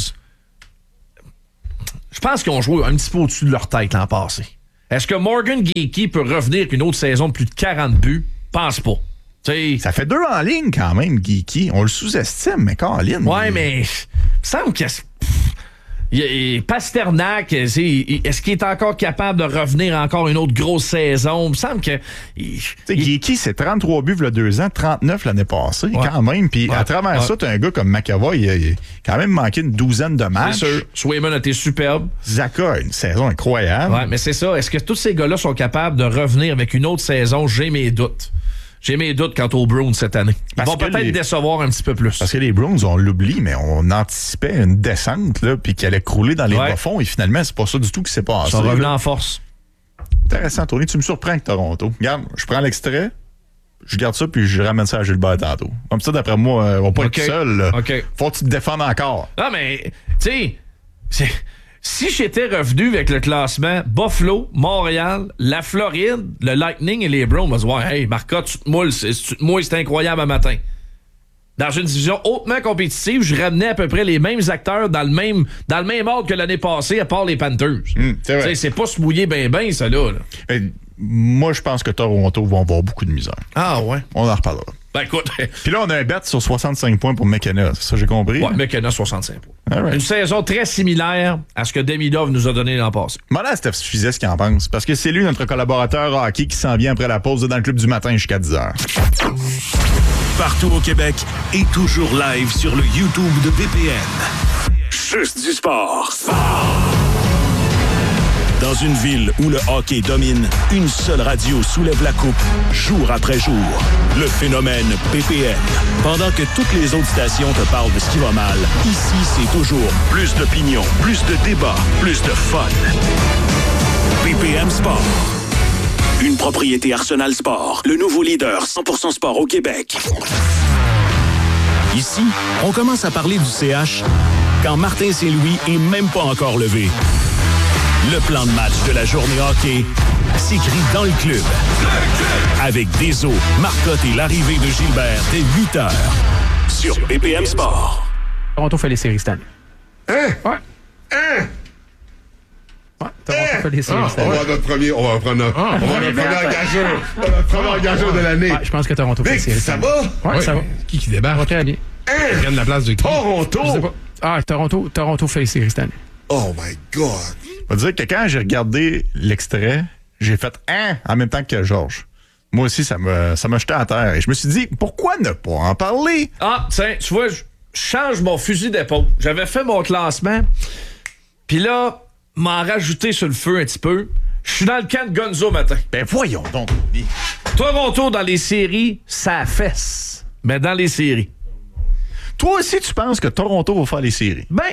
je pense qu'ils ont joué un petit peu au-dessus de leur tête l'an passé. Est-ce que Morgan Geekie peut revenir avec une autre saison de plus de 40 buts? Pense pas. T'sais, ça fait 2 en ligne quand même, Geekie. On le sous-estime, mais Caroline. Ouais, mais il me semble que Pasternak, est-ce qu'il est encore capable de revenir encore une autre grosse saison? Il me semble que... Geekie, c'est 33 buts il y a 2 ans, 39 l'année passée, quand même. Puis à travers ça, tu as un gars comme McAvoy, il a quand même manqué une douzaine de matchs. C'est sûr. Swayman a été superbe. Zaka a une saison incroyable. Ouais, mais c'est ça. Est-ce que tous ces gars-là sont capables de revenir avec une autre saison? J'ai mes doutes. J'ai mes doutes quant aux Browns cette année. Ils vont peut-être décevoir un petit peu plus. Parce que les Browns, on l'oublie, mais on anticipait une descente, là, puis qu'elle allait crouler dans les bas-fonds, et finalement, c'est pas ça du tout qui s'est passé. Ils sont revenus en force. Intéressant, Tony. Tu me surprends avec Toronto. Regarde, je prends l'extrait, je garde ça, puis je ramène ça à Gilbert tantôt. Comme ça, d'après moi, on va pas être seul. Là. Faut que tu te défendes encore. Non, mais, tu sais, si j'étais revenu avec le classement Buffalo, Montréal, la Floride, le Lightning et les Browns, on va se voir, hey, Marca, tu te moules, c'est incroyable un matin. Dans une division hautement compétitive, je ramenais à peu près les mêmes acteurs dans le même ordre que l'année passée, à part les Panthers. C'est vrai. C'est pas se mouiller ben, ça là. Moi, je pense que Toronto vont avoir beaucoup de misère. Ah ouais? On en reparlera. Ben écoute. Puis là, on a un bet sur 65 points pour McKenna. C'est ça, j'ai compris? Ouais, McKenna, 65 points. Right. Une saison très similaire à ce que Demidov nous a donné l'an passé. Demandez à Steph Fizet ce qu'il en pense. Parce que c'est lui, notre collaborateur hockey, qui s'en vient après la pause dans le club du matin jusqu'à 10h. Partout au Québec et toujours live sur le YouTube de BPN. Juste du sport. Dans une ville où le hockey domine, une seule radio soulève la coupe, jour après jour. Le phénomène BPN. Pendant que toutes les autres stations te parlent de ce qui va mal, ici, c'est toujours plus d'opinion, plus de débats, plus de fun. BPM Sport. Une propriété Arsenal Sport, le nouveau leader 100% sport au Québec. Ici, on commence à parler du CH quand Martin Saint-Louis est même pas encore levé. Le plan de match de la journée hockey s'écrit dans le club. Avec Deso, Marcotte et l'arrivée de Gilbert dès 8 heures. Sur BPM Sport. Toronto fait les séries cette année. Hein? Ouais. Hein? Ouais, Toronto fait les séries cette On année. va notre premier, on va prendre notre premier engageur. Notre premier engageur de l'année. Ouais, je pense que Toronto fait les Vic, séries. ça cette année. va? Ouais, ça va. Qui débarque? Ça va très bien. Ils prennent la place de qui? Toronto! Je sais pas. Ah, Toronto fait les séries cette année. Oh my God! Je vais dire que quand j'ai regardé l'extrait, j'ai fait « hein » en même temps que Georges. Moi aussi, ça m'a jeté à terre. Et je me suis dit, pourquoi ne pas en parler? Ah, tiens, tu vois, je change mon fusil d'épaule. J'avais fait mon classement, puis là, m'en rajouter sur le feu un petit peu. Je suis dans le camp de Gonzo matin. Ben voyons donc. Toronto dans les séries, ça fesse. Mais dans les séries. Toi aussi, tu penses que Toronto va faire les séries? Ben,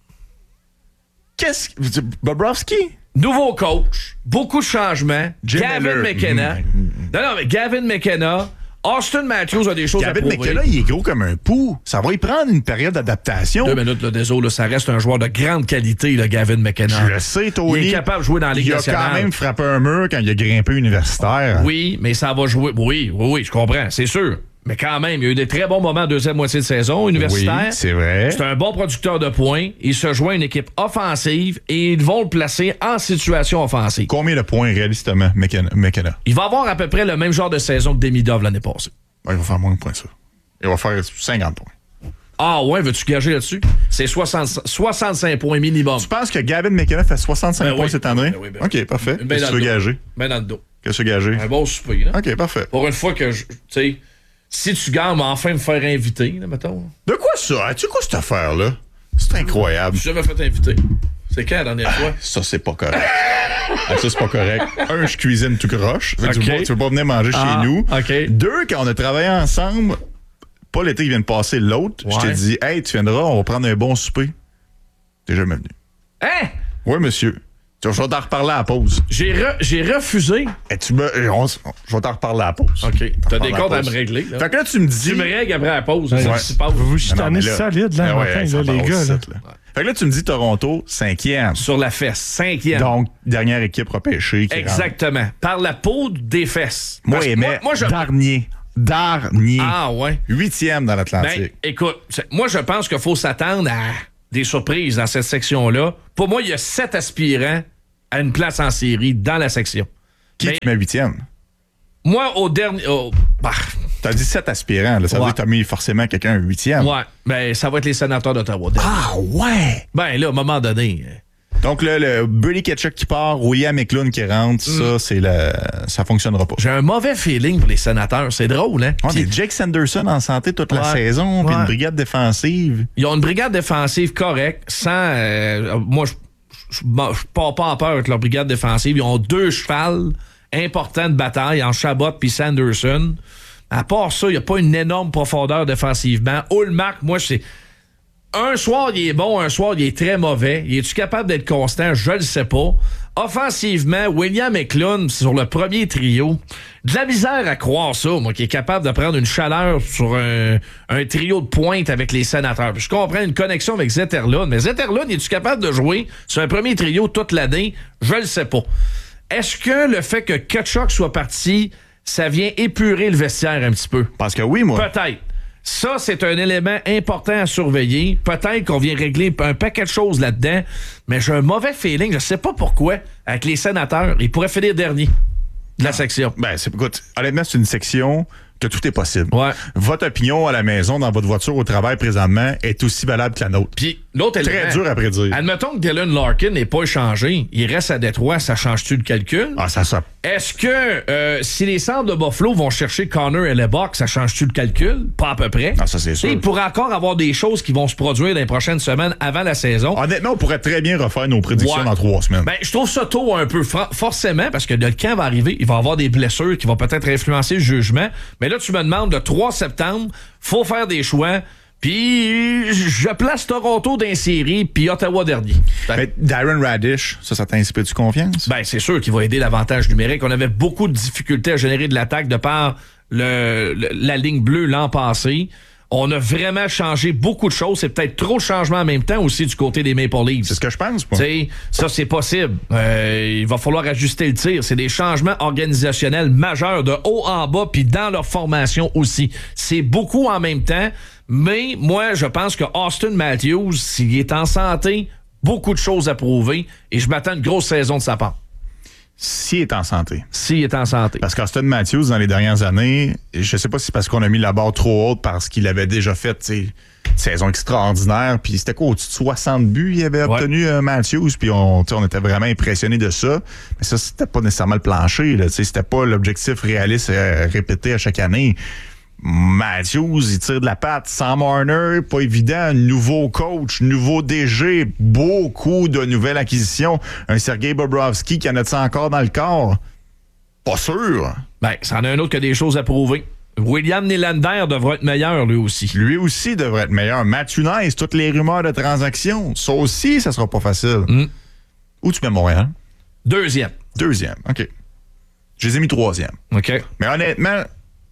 Qu'est-ce que... Bobrovski? nouveau coach, beaucoup de changements. Jim Gavin Miller. McKenna. Non, mais Gavin McKenna. Austin Matthews a des choses à Gavin prouver. McKenna, il est gros comme un pou. Ça va y prendre une période d'adaptation. 2 minutes, là, désolé, là, ça reste un joueur de grande qualité, le Gavin McKenna. Je le sais, Tony. Il est capable de jouer dans la Ligue Il a nationale. quand même frappé un mur quand il a grimpé universitaire. Oui, mais ça va jouer. Oui, je comprends, c'est sûr. Mais quand même, il y a eu des très bons moments en deuxième moitié de saison universitaire. Oui, c'est vrai. C'est un bon producteur de points. Il se joint à une équipe offensive et ils vont le placer en situation offensive. Combien de points, réalistement, McKenna? Il va avoir à peu près le même genre de saison que Demidov l'année passée. Ouais, il va faire moins de points, ça. Il va faire 50 points. Ah ouais, veux-tu gager là-dessus? C'est 65 points minimum. Tu penses que Gavin McKenna fait 65 Ben points oui. cette année? Ben oui, ben OK, parfait. Ben Qu'est-ce que tu veux gager? Ben dans le dos. Qu'est-ce que tu veux gager? Un bon souper, là. OK, parfait. Pour une fois que, tu sais, si tu gagnes, mais enfin me faire inviter, là, mettons. De quoi ça? As-tu quoi cette affaire-là? C'est incroyable. Je jamais fait inviter. C'est quand la dernière fois? Ça, c'est pas correct. Ça, c'est pas correct. Un, je cuisine tout croche. Fait que OK. tu veux pas venir manger chez nous. OK. 2, quand on a travaillé ensemble, pas l'été qui vient de passer, l'autre, je t'ai Ouais. dit, hey, tu viendras, on va prendre un bon souper. T'es jamais venu. Hein? Oui, monsieur. Je vais t'en reparler à la pause. J'ai refusé. Je vais t'en reparler à la pause. OK. T'as des comptes à me régler. Là. Fait que là, tu me dis... Tu me règles après la pause. Ouais. Ça se passe. Vous chutez solide, là, matin, là, les gars. Là. Fait que là, tu me dis Toronto, 5e. Sur la fesse, 5e. Donc, dernière équipe repêchée. Exactement. Par la peau des fesses. Moi, je... Dernier. Ah, ouais. 8e dans l'Atlantique. Ben, écoute, moi, je pense qu'il faut s'attendre à des surprises dans cette section-là. Pour moi, il y a 7 aspirants à une place en série dans la section. Qui met 8e? Moi, au dernier... T'as dit 7 aspirants, là. Ça veut dire que t'as mis forcément quelqu'un à 8e. Ouais, ben ça va être les sénateurs d'Ottawa. Ah, ouais! Ben là, à un moment donné... Donc là, le Brady Tkachuk qui part, William Eklund qui rentre, ça fonctionnera pas. J'ai un mauvais feeling pour les sénateurs. C'est drôle, hein? Ouais, mais Jake Sanderson en santé toute la saison, puis une brigade défensive. Ils ont une brigade défensive correcte, sans... moi, je pars pas en peur avec leur brigade défensive. Ils ont 2 chevals importants de bataille en Chabot puis Sanderson. À part ça, il n'y a pas une énorme profondeur défensivement. Ullmark, moi, c'est... Un soir, il est bon, un soir, il est très mauvais. Es-tu capable d'être constant? Je le sais pas. Offensivement, William Eklund, sur le premier trio, de la misère à croire ça, moi, qui est capable de prendre une chaleur sur un trio de pointe avec les sénateurs. Puis je comprends une connexion avec Zetterlund, mais Zetterlund, es-tu capable de jouer sur un premier trio toute l'année? Je le sais pas. Est-ce que le fait que Tkachuk soit parti, ça vient épurer le vestiaire un petit peu? Parce que oui, moi. Peut-être. Ça, c'est un élément important à surveiller. Peut-être qu'on vient régler un paquet de choses là-dedans, mais j'ai un mauvais feeling, je sais pas pourquoi, avec les sénateurs. Ils pourraient finir dernier de la section. Ben, écoute, honnêtement, c'est une section que tout est possible. Ouais. Votre opinion à la maison, dans votre voiture au travail présentement, est aussi valable que la nôtre. Puis l'autre élément... Très dur à prédire. Admettons que Dylan Larkin n'est pas échangé, il reste à Détroit, ça change-tu le calcul? Ah, ça. Est-ce que si les Sabres de Buffalo vont chercher Connor et Lebock, ça change-tu le calcul? Pas à peu près. Ah, ça, c'est sûr. Il pourrait encore avoir des choses qui vont se produire dans les prochaines semaines avant la saison. Honnêtement, on pourrait très bien refaire nos prédictions dans 3 semaines. Ben, je trouve ça tôt un peu, forcément, parce que le camp va arriver, il va y avoir des blessures qui vont peut-être influencer le jugement. Mais là, tu me demandes, le 3 septembre, faut faire des choix. Puis, je place Toronto dans les séries, puis Ottawa dernier. Mais Darren Radish, ça t'inspire-tu confiance? Ben, c'est sûr qu'il va aider l'avantage numérique. On avait beaucoup de difficultés à générer de l'attaque de par la ligne bleue l'an passé. On a vraiment changé beaucoup de choses. C'est peut-être trop de changements en même temps aussi du côté des Maple Leafs. C'est ce que je pense, moi. T'sais, ça, c'est possible. Il va falloir ajuster le tir. C'est des changements organisationnels majeurs de haut en bas, puis dans leur formation aussi. C'est beaucoup en même temps. Mais moi, je pense que Austin Matthews, s'il est en santé, beaucoup de choses à prouver. Et je m'attends à une grosse saison de sa part. S'il est en santé. S'il est en santé. Parce qu'Austin Matthews, dans les dernières années, je sais pas si c'est parce qu'on a mis la barre trop haute parce qu'il avait déjà fait une saison extraordinaire. Puis c'était quoi, au-dessus de 60 buts il avait obtenu Matthews. Puis on était vraiment impressionnés de ça. Mais ça, c'était pas nécessairement le plancher. Là, c'était pas l'objectif réaliste répété à chaque année. Matthews, il tire de la patte. Sam Marner, pas évident. Nouveau coach, nouveau DG, beaucoup de nouvelles acquisitions. Un Sergei Bobrovski qui en a-t-il encore dans le corps? Pas sûr. Ben, ça en a un autre qui a des choses à prouver. William Nylander devrait être meilleur, lui aussi. Lui aussi devrait être meilleur. Matthew Nice, toutes les rumeurs de transactions. Ça aussi, ça sera pas facile. Où tu mets Montréal? Deuxième, OK. Je les ai mis 3e. OK. Mais honnêtement...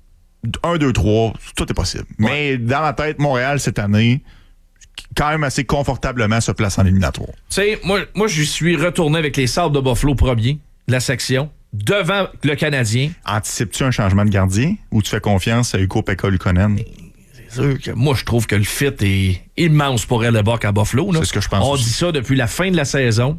1, 2, 3, tout est possible. Ouais. Mais dans ma tête, Montréal, cette année, quand même assez confortablement se place en éliminatoire. Tu sais, moi, je suis retourné avec les Sabres de Buffalo premier de la section, devant le Canadien. Anticipes-tu un changement de gardien ou tu fais confiance à Ukko-Pekka Luukkonen? C'est sûr que moi, je trouve que le fit est immense pour Hellebuyck à Buffalo. Là. C'est ce que je pense. On dit ça depuis la fin de la saison.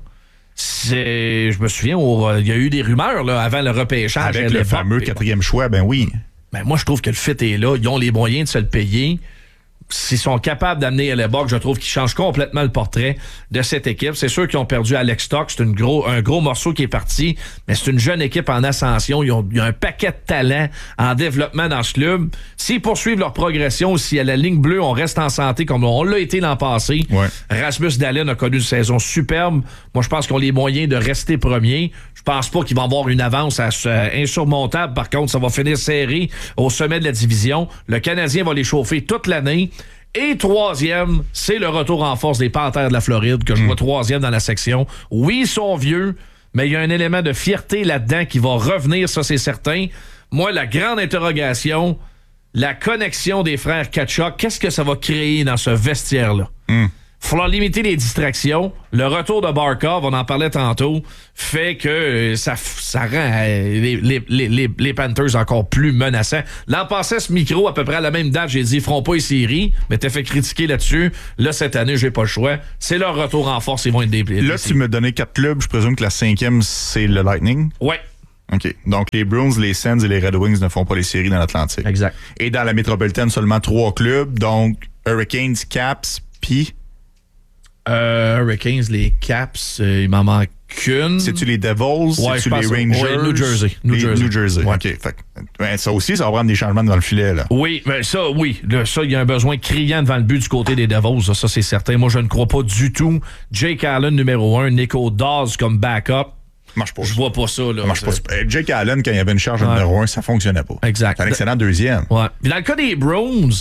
Je me souviens, il y a eu des rumeurs là, avant le repêchage. Avec le fameux 4e choix, ben oui. Ben moi, je trouve que le fit est là. Ils ont les moyens de se le payer. S'ils sont capables d'amener Hellebuyck, je trouve qu'ils changent complètement le portrait de cette équipe. C'est sûr qu'ils ont perdu Alex Stock. C'est un gros morceau qui est parti, mais c'est une jeune équipe en ascension. Il y a un paquet de talents en développement dans ce club. S'ils poursuivent leur progression, si à la ligne bleue, on reste en santé comme on l'a été l'an passé, Rasmus Dahlin a connu une saison superbe. Moi, je pense qu'ils ont les moyens de rester premier. Je pense pas qu'ils vont avoir une avance insurmontable. Par contre, ça va finir serré au sommet de la division. Le Canadien va les chauffer toute l'année. Et troisième, c'est le retour en force des Panthères de la Floride, que je vois troisième dans la section. Oui, ils sont vieux, mais il y a un élément de fierté là-dedans qui va revenir, ça c'est certain. Moi, la grande interrogation, la connexion des frères Tkachuk, qu'est-ce que ça va créer dans ce vestiaire-là? Il va falloir limiter les distractions. Le retour de Barkov, on en parlait tantôt, fait que ça rend les Panthers encore plus menaçants. L'an passé, ce micro, à peu près à la même date, j'ai dit, ils feront pas les séries, mais t'as fait critiquer là-dessus. Là, cette année, j'ai pas le choix. C'est leur retour en force, ils vont être dépliés. Là, tu me donnais 4 clubs, je présume que la 5e, c'est le Lightning? Ouais. OK. Donc, les Bruins, les Sens et les Red Wings ne font pas les séries dans l'Atlantique. Exact. Et dans la métropolitaine, seulement 3 clubs, donc Hurricanes, Caps, puis... Hurricanes, les Caps, il m'en manque qu'une. C'est-tu les Devils? Ouais, c'est-tu les Rangers? Ouais, New Jersey. New Jersey. Ouais. OK. Fait, ça aussi, ça va prendre des changements dans le filet, là. Oui, mais ça, oui. Là, ça, il y a un besoin criant devant le but du côté des Devils. Ça, c'est certain. Moi, je ne crois pas du tout. Jake Allen, numéro 1. Nico Dawes comme backup. Marche pas. Je vois pas ça, là. Marche pas. Jake Allen, quand il y avait une charge de numéro 1, ça fonctionnait pas. Exact. C'est un excellent deuxième. Ouais. Puis dans le cas des Browns,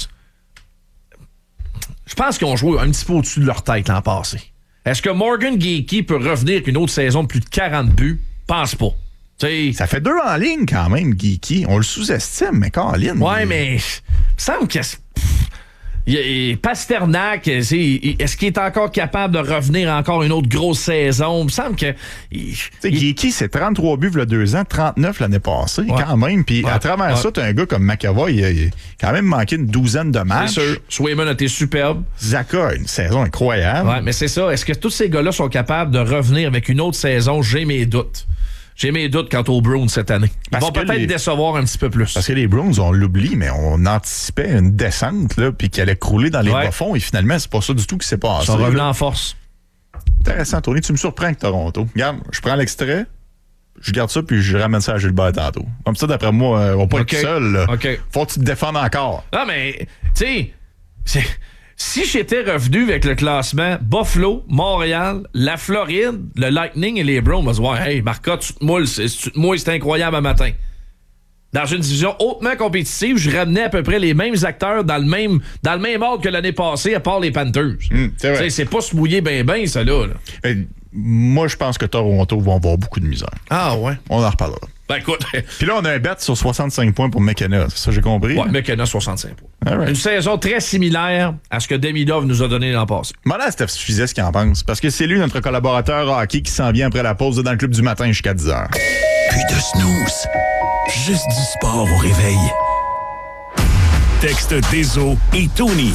je pense qu'ils ont joué un petit peu au-dessus de leur tête l'an passé. Est-ce que Morgan Geekie peut revenir avec une autre saison de plus de 40 buts? Pense pas. T'sais, ça fait 2 en ligne quand même, Geekie. On le sous-estime, mais Caroline. Ouais, mais il me semble que Pasternak, est-ce qu'il est encore capable de revenir encore une autre grosse saison? Il me semble que... Geekie, c'est 33 buts il y a 2 ans, 39 l'année passée, quand même. Puis à travers ça, t'as un gars comme McAvoy, il a quand même manqué une douzaine de matchs. C'est sûr. Swayman a été superbe. Zaka a une saison incroyable. Ouais, mais c'est ça. Est-ce que tous ces gars-là sont capables de revenir avec une autre saison? J'ai mes doutes. J'ai mes doutes quant aux Browns cette année. Ils vont peut-être décevoir un petit peu plus. Parce que les Browns, on l'oublie, mais on anticipait une descente, là, puis qu'elle allait crouler dans les bas-fonds, et finalement, c'est pas ça du tout qui s'est passé. Ils sont revenus en force. Intéressant, Tony. Tu me surprends avec Toronto. Regarde, je prends l'extrait, je garde ça, puis je ramène ça à Gilbert tantôt. Comme ça, d'après moi, on va pas être seul. Là. Faut que tu te défendes encore. Non, mais, tu sais, si j'étais revenu avec le classement Buffalo, Montréal, la Floride, le Lightning et les Browns, on va se voir, hey, Marca, tu te moules, c'est incroyable un matin. Dans une division hautement compétitive, je ramenais à peu près les mêmes acteurs dans le même ordre que l'année passée, à part les Panthers. C'est vrai. C'est pas se mouiller ben, ça là. Moi, je pense que Toronto vont avoir beaucoup de misère. Ah ouais? On en reparlera. Ben écoute. Puis là, on a un bet sur 65 points pour McKenna. C'est ça, j'ai compris? Ouais, McKenna, 65 points. Right. Une saison très similaire à ce que Demidov nous a donné l'an passé. Demandez à Steph Fizet ce qu'il en pense. Parce que c'est lui, notre collaborateur hockey, qui s'en vient après la pause dans le club du matin jusqu'à 10h. Plus de snooze. Juste du sport au réveil. Texte Deso et Tony.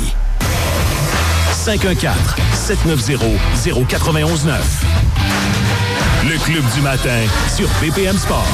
514-790-0919. Le club du matin sur BPM Sport.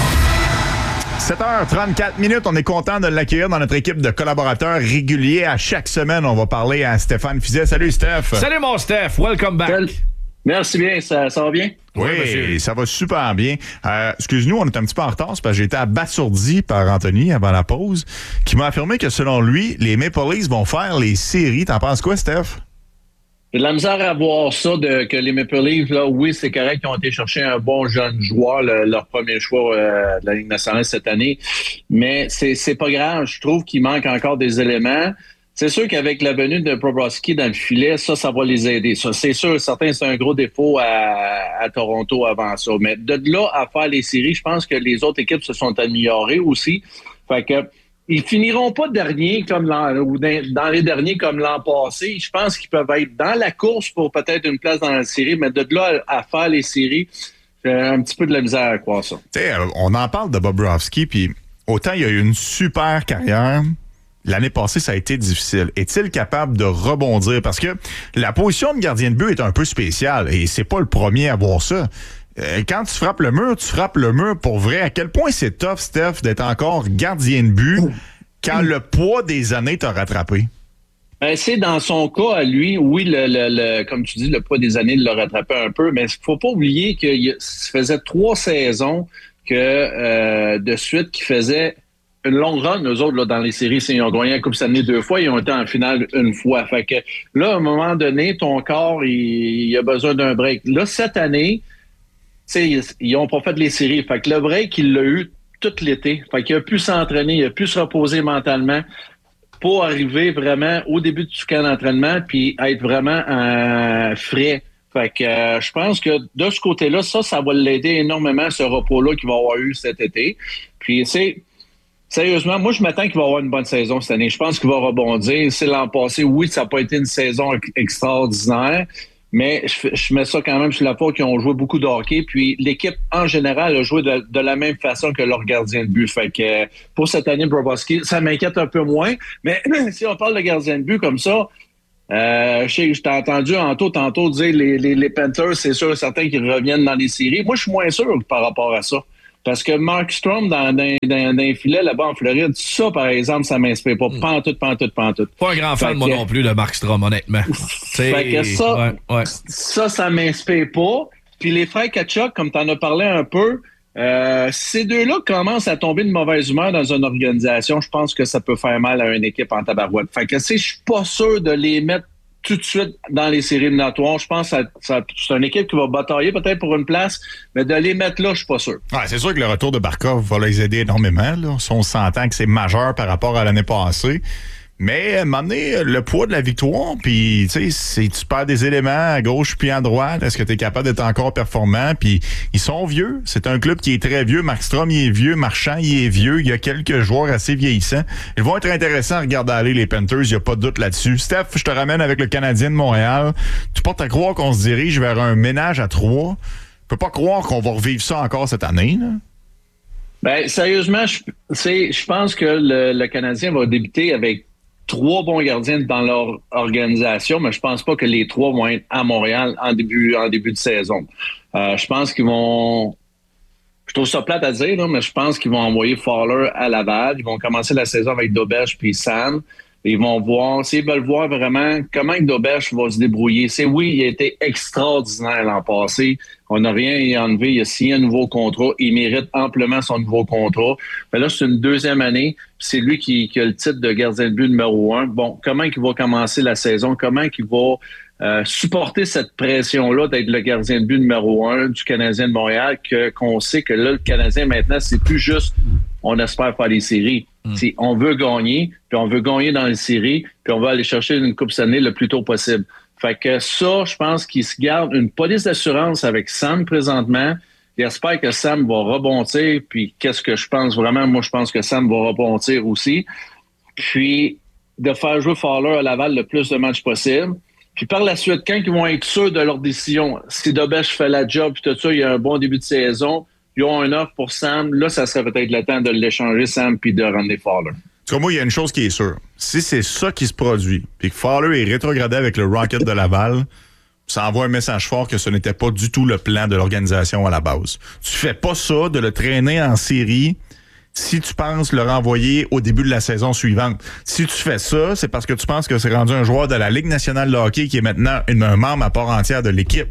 7h34, on est content de l'accueillir dans notre équipe de collaborateurs réguliers. À chaque semaine, on va parler à Stéphane Fizet. Salut, Steph. Salut, mon Steph. Welcome back. Merci bien. Ça va bien? Oui, ça va super bien. Excuse-nous, on est un petit peu en retard, parce que j'ai été abasourdi par Anthony avant la pause, qui m'a affirmé que selon lui, les Maple Leafs vont faire les séries. T'en penses quoi, Steph? J'ai de la misère à voir ça, que les Maple Leafs, là, oui, c'est correct, ils ont été chercher un bon jeune joueur, leur premier choix de la Ligue nationale cette année, mais c'est pas grave. Je trouve qu'il manque encore des éléments. C'est sûr qu'avec la venue de Bobrovsky dans le filet, ça va les aider. Ça, c'est sûr, certains, c'est un gros défaut à Toronto avant ça. Mais de là à faire les séries, je pense que les autres équipes se sont améliorées aussi. Fait que ils finiront pas derniers comme ou dans les derniers comme l'an passé. Je pense qu'ils peuvent être dans la course pour peut-être une place dans la série, mais de là à faire les séries, j'ai un petit peu de la misère à croire ça. T'sais, on en parle de Bobrovsky, puis autant il a eu une super carrière, l'année passée, ça a été difficile. Est-il capable de rebondir? Parce que la position de gardien de but est un peu spéciale, et c'est pas le premier à voir ça. Quand tu frappes le mur pour vrai. À quel point c'est tough, Steph, d'être encore gardien de but quand le poids des années t'a rattrapé? C'est dans son cas à lui, oui, comme tu dis, le poids des années l'a rattrapé un peu, mais il faut pas oublier qu'il faisait 3 saisons de suite qu'il faisait une longue run, eux autres, là, dans les séries. Ils ont gagné la Coupe Stanley 2 fois, ils ont été en finale 1 fois. Fait que là, à un moment donné, ton corps, il a besoin d'un break. Là, cette année, ils n'ont pas fait les séries. Fait que le break, il l'a eu tout l'été. Fait qu'il a pu s'entraîner, il a pu se reposer mentalement. pour arriver vraiment au début du camp d'entraînement puis être vraiment frais. Fait que je pense que de ce côté-là, ça va l'aider énormément, ce repos-là qu'il va avoir eu cet été. Puis, sérieusement, moi, je m'attends qu'il va avoir une bonne saison cette année. Je pense qu'il va rebondir. C'est l'an passé, oui, ça n'a pas été une saison extraordinaire, mais je mets ça quand même sur la faute qu'ils ont joué beaucoup de hockey. Puis l'équipe, en général, a joué de la même façon que leur gardien de but. Fait que pour cette année, Bobrovsky, ça m'inquiète un peu moins. Mais si on parle de gardien de but comme ça, je t'ai entendu tantôt dire les Panthers, c'est sûr et certain qu'ils reviennent dans les séries. Moi, je suis moins sûr par rapport à ça. Parce que Markstrom dans les filets là-bas en Floride, ça, par exemple, ça m'inspire pas. Pantoute. Pas un grand fan, moi non plus, de Markstrom, honnêtement. Fait que ça m'inspire pas. Puis les frères Tkachuk, comme tu en as parlé un peu, ces deux-là commencent à tomber de mauvaise humeur dans une organisation. Je pense que ça peut faire mal à une équipe en tabarouette. Fait que je suis pas sûr de les mettre tout de suite dans les séries éliminatoires. Je pense que c'est une équipe qui va batailler peut-être pour une place, mais de les mettre là, je suis pas sûr. Ouais, c'est sûr que le retour de Barkov va les aider énormément. Là. On s'entend que c'est majeur par rapport à l'année passée. Mais à un moment donné, le poids de la victoire, puis tu sais, si tu perds des éléments à gauche puis à droite, est-ce que tu es capable d'être encore performant? Puis ils sont vieux. C'est un club qui est très vieux. Markstrom, il est vieux. Marchand, il est vieux. Il y a quelques joueurs assez vieillissants. Ils vont être intéressants à regarder aller, les Panthers. Il n'y a pas de doute là-dessus. Steph, je te ramène avec le Canadien de Montréal. Tu portes à croire qu'on se dirige vers un ménage à 3. Je peux pas croire qu'on va revivre ça encore cette année, là. Ben, sérieusement, je pense que le Canadien va débuter avec 3 bons gardiens dans leur organisation, mais je pense pas que les 3 vont être à Montréal en début de saison. Je pense qu'ils vont... Je trouve ça plate à dire, là, mais je pense qu'ils vont envoyer Fowler à Laval. Ils vont commencer la saison avec Doberge puis Sam. Ils vont voir, s'ils veulent voir vraiment comment Doberge va se débrouiller. Il a été extraordinaire l'an passé. On n'a rien à y enlever. Il a signé un nouveau contrat. Il mérite amplement son nouveau contrat. Mais là, c'est une deuxième année. C'est lui qui a le titre de gardien de but numéro 1. Bon, comment il va commencer la saison? Comment il va supporter cette pression-là d'être le gardien de but numéro 1 du Canadien de Montréal, qu'on sait que là, le Canadien, maintenant, c'est plus juste on espère faire les séries. On veut gagner, puis on veut gagner dans les séries, puis on veut aller chercher une Coupe Stanley le plus tôt possible. Fait que ça, je pense qu'il se garde une police d'assurance avec Sam présentement. J'espère que Sam va rebondir, puis qu'est-ce que je pense vraiment? Moi, je pense que Sam va rebondir aussi. Puis, de faire jouer Fowler à Laval le plus de matchs possible. Puis par la suite, quand ils vont être sûrs de leur décision, si Doberge fait la job, puis tout ça, il y a un bon début de saison, ils ont un offre pour Sam, là, ça serait peut-être le temps de l'échanger, Sam, puis de ramener Fowler. Comme moi, il y a une chose qui est sûre. Si c'est ça qui se produit, puis que Fowler est rétrogradé avec le Rocket de Laval, ça envoie un message fort que ce n'était pas du tout le plan de l'organisation à la base. Tu fais pas ça, de le traîner en série, si tu penses le renvoyer au début de la saison suivante. Si tu fais ça, c'est parce que tu penses que c'est rendu un joueur de la Ligue nationale de hockey qui est maintenant un membre à part entière de l'équipe.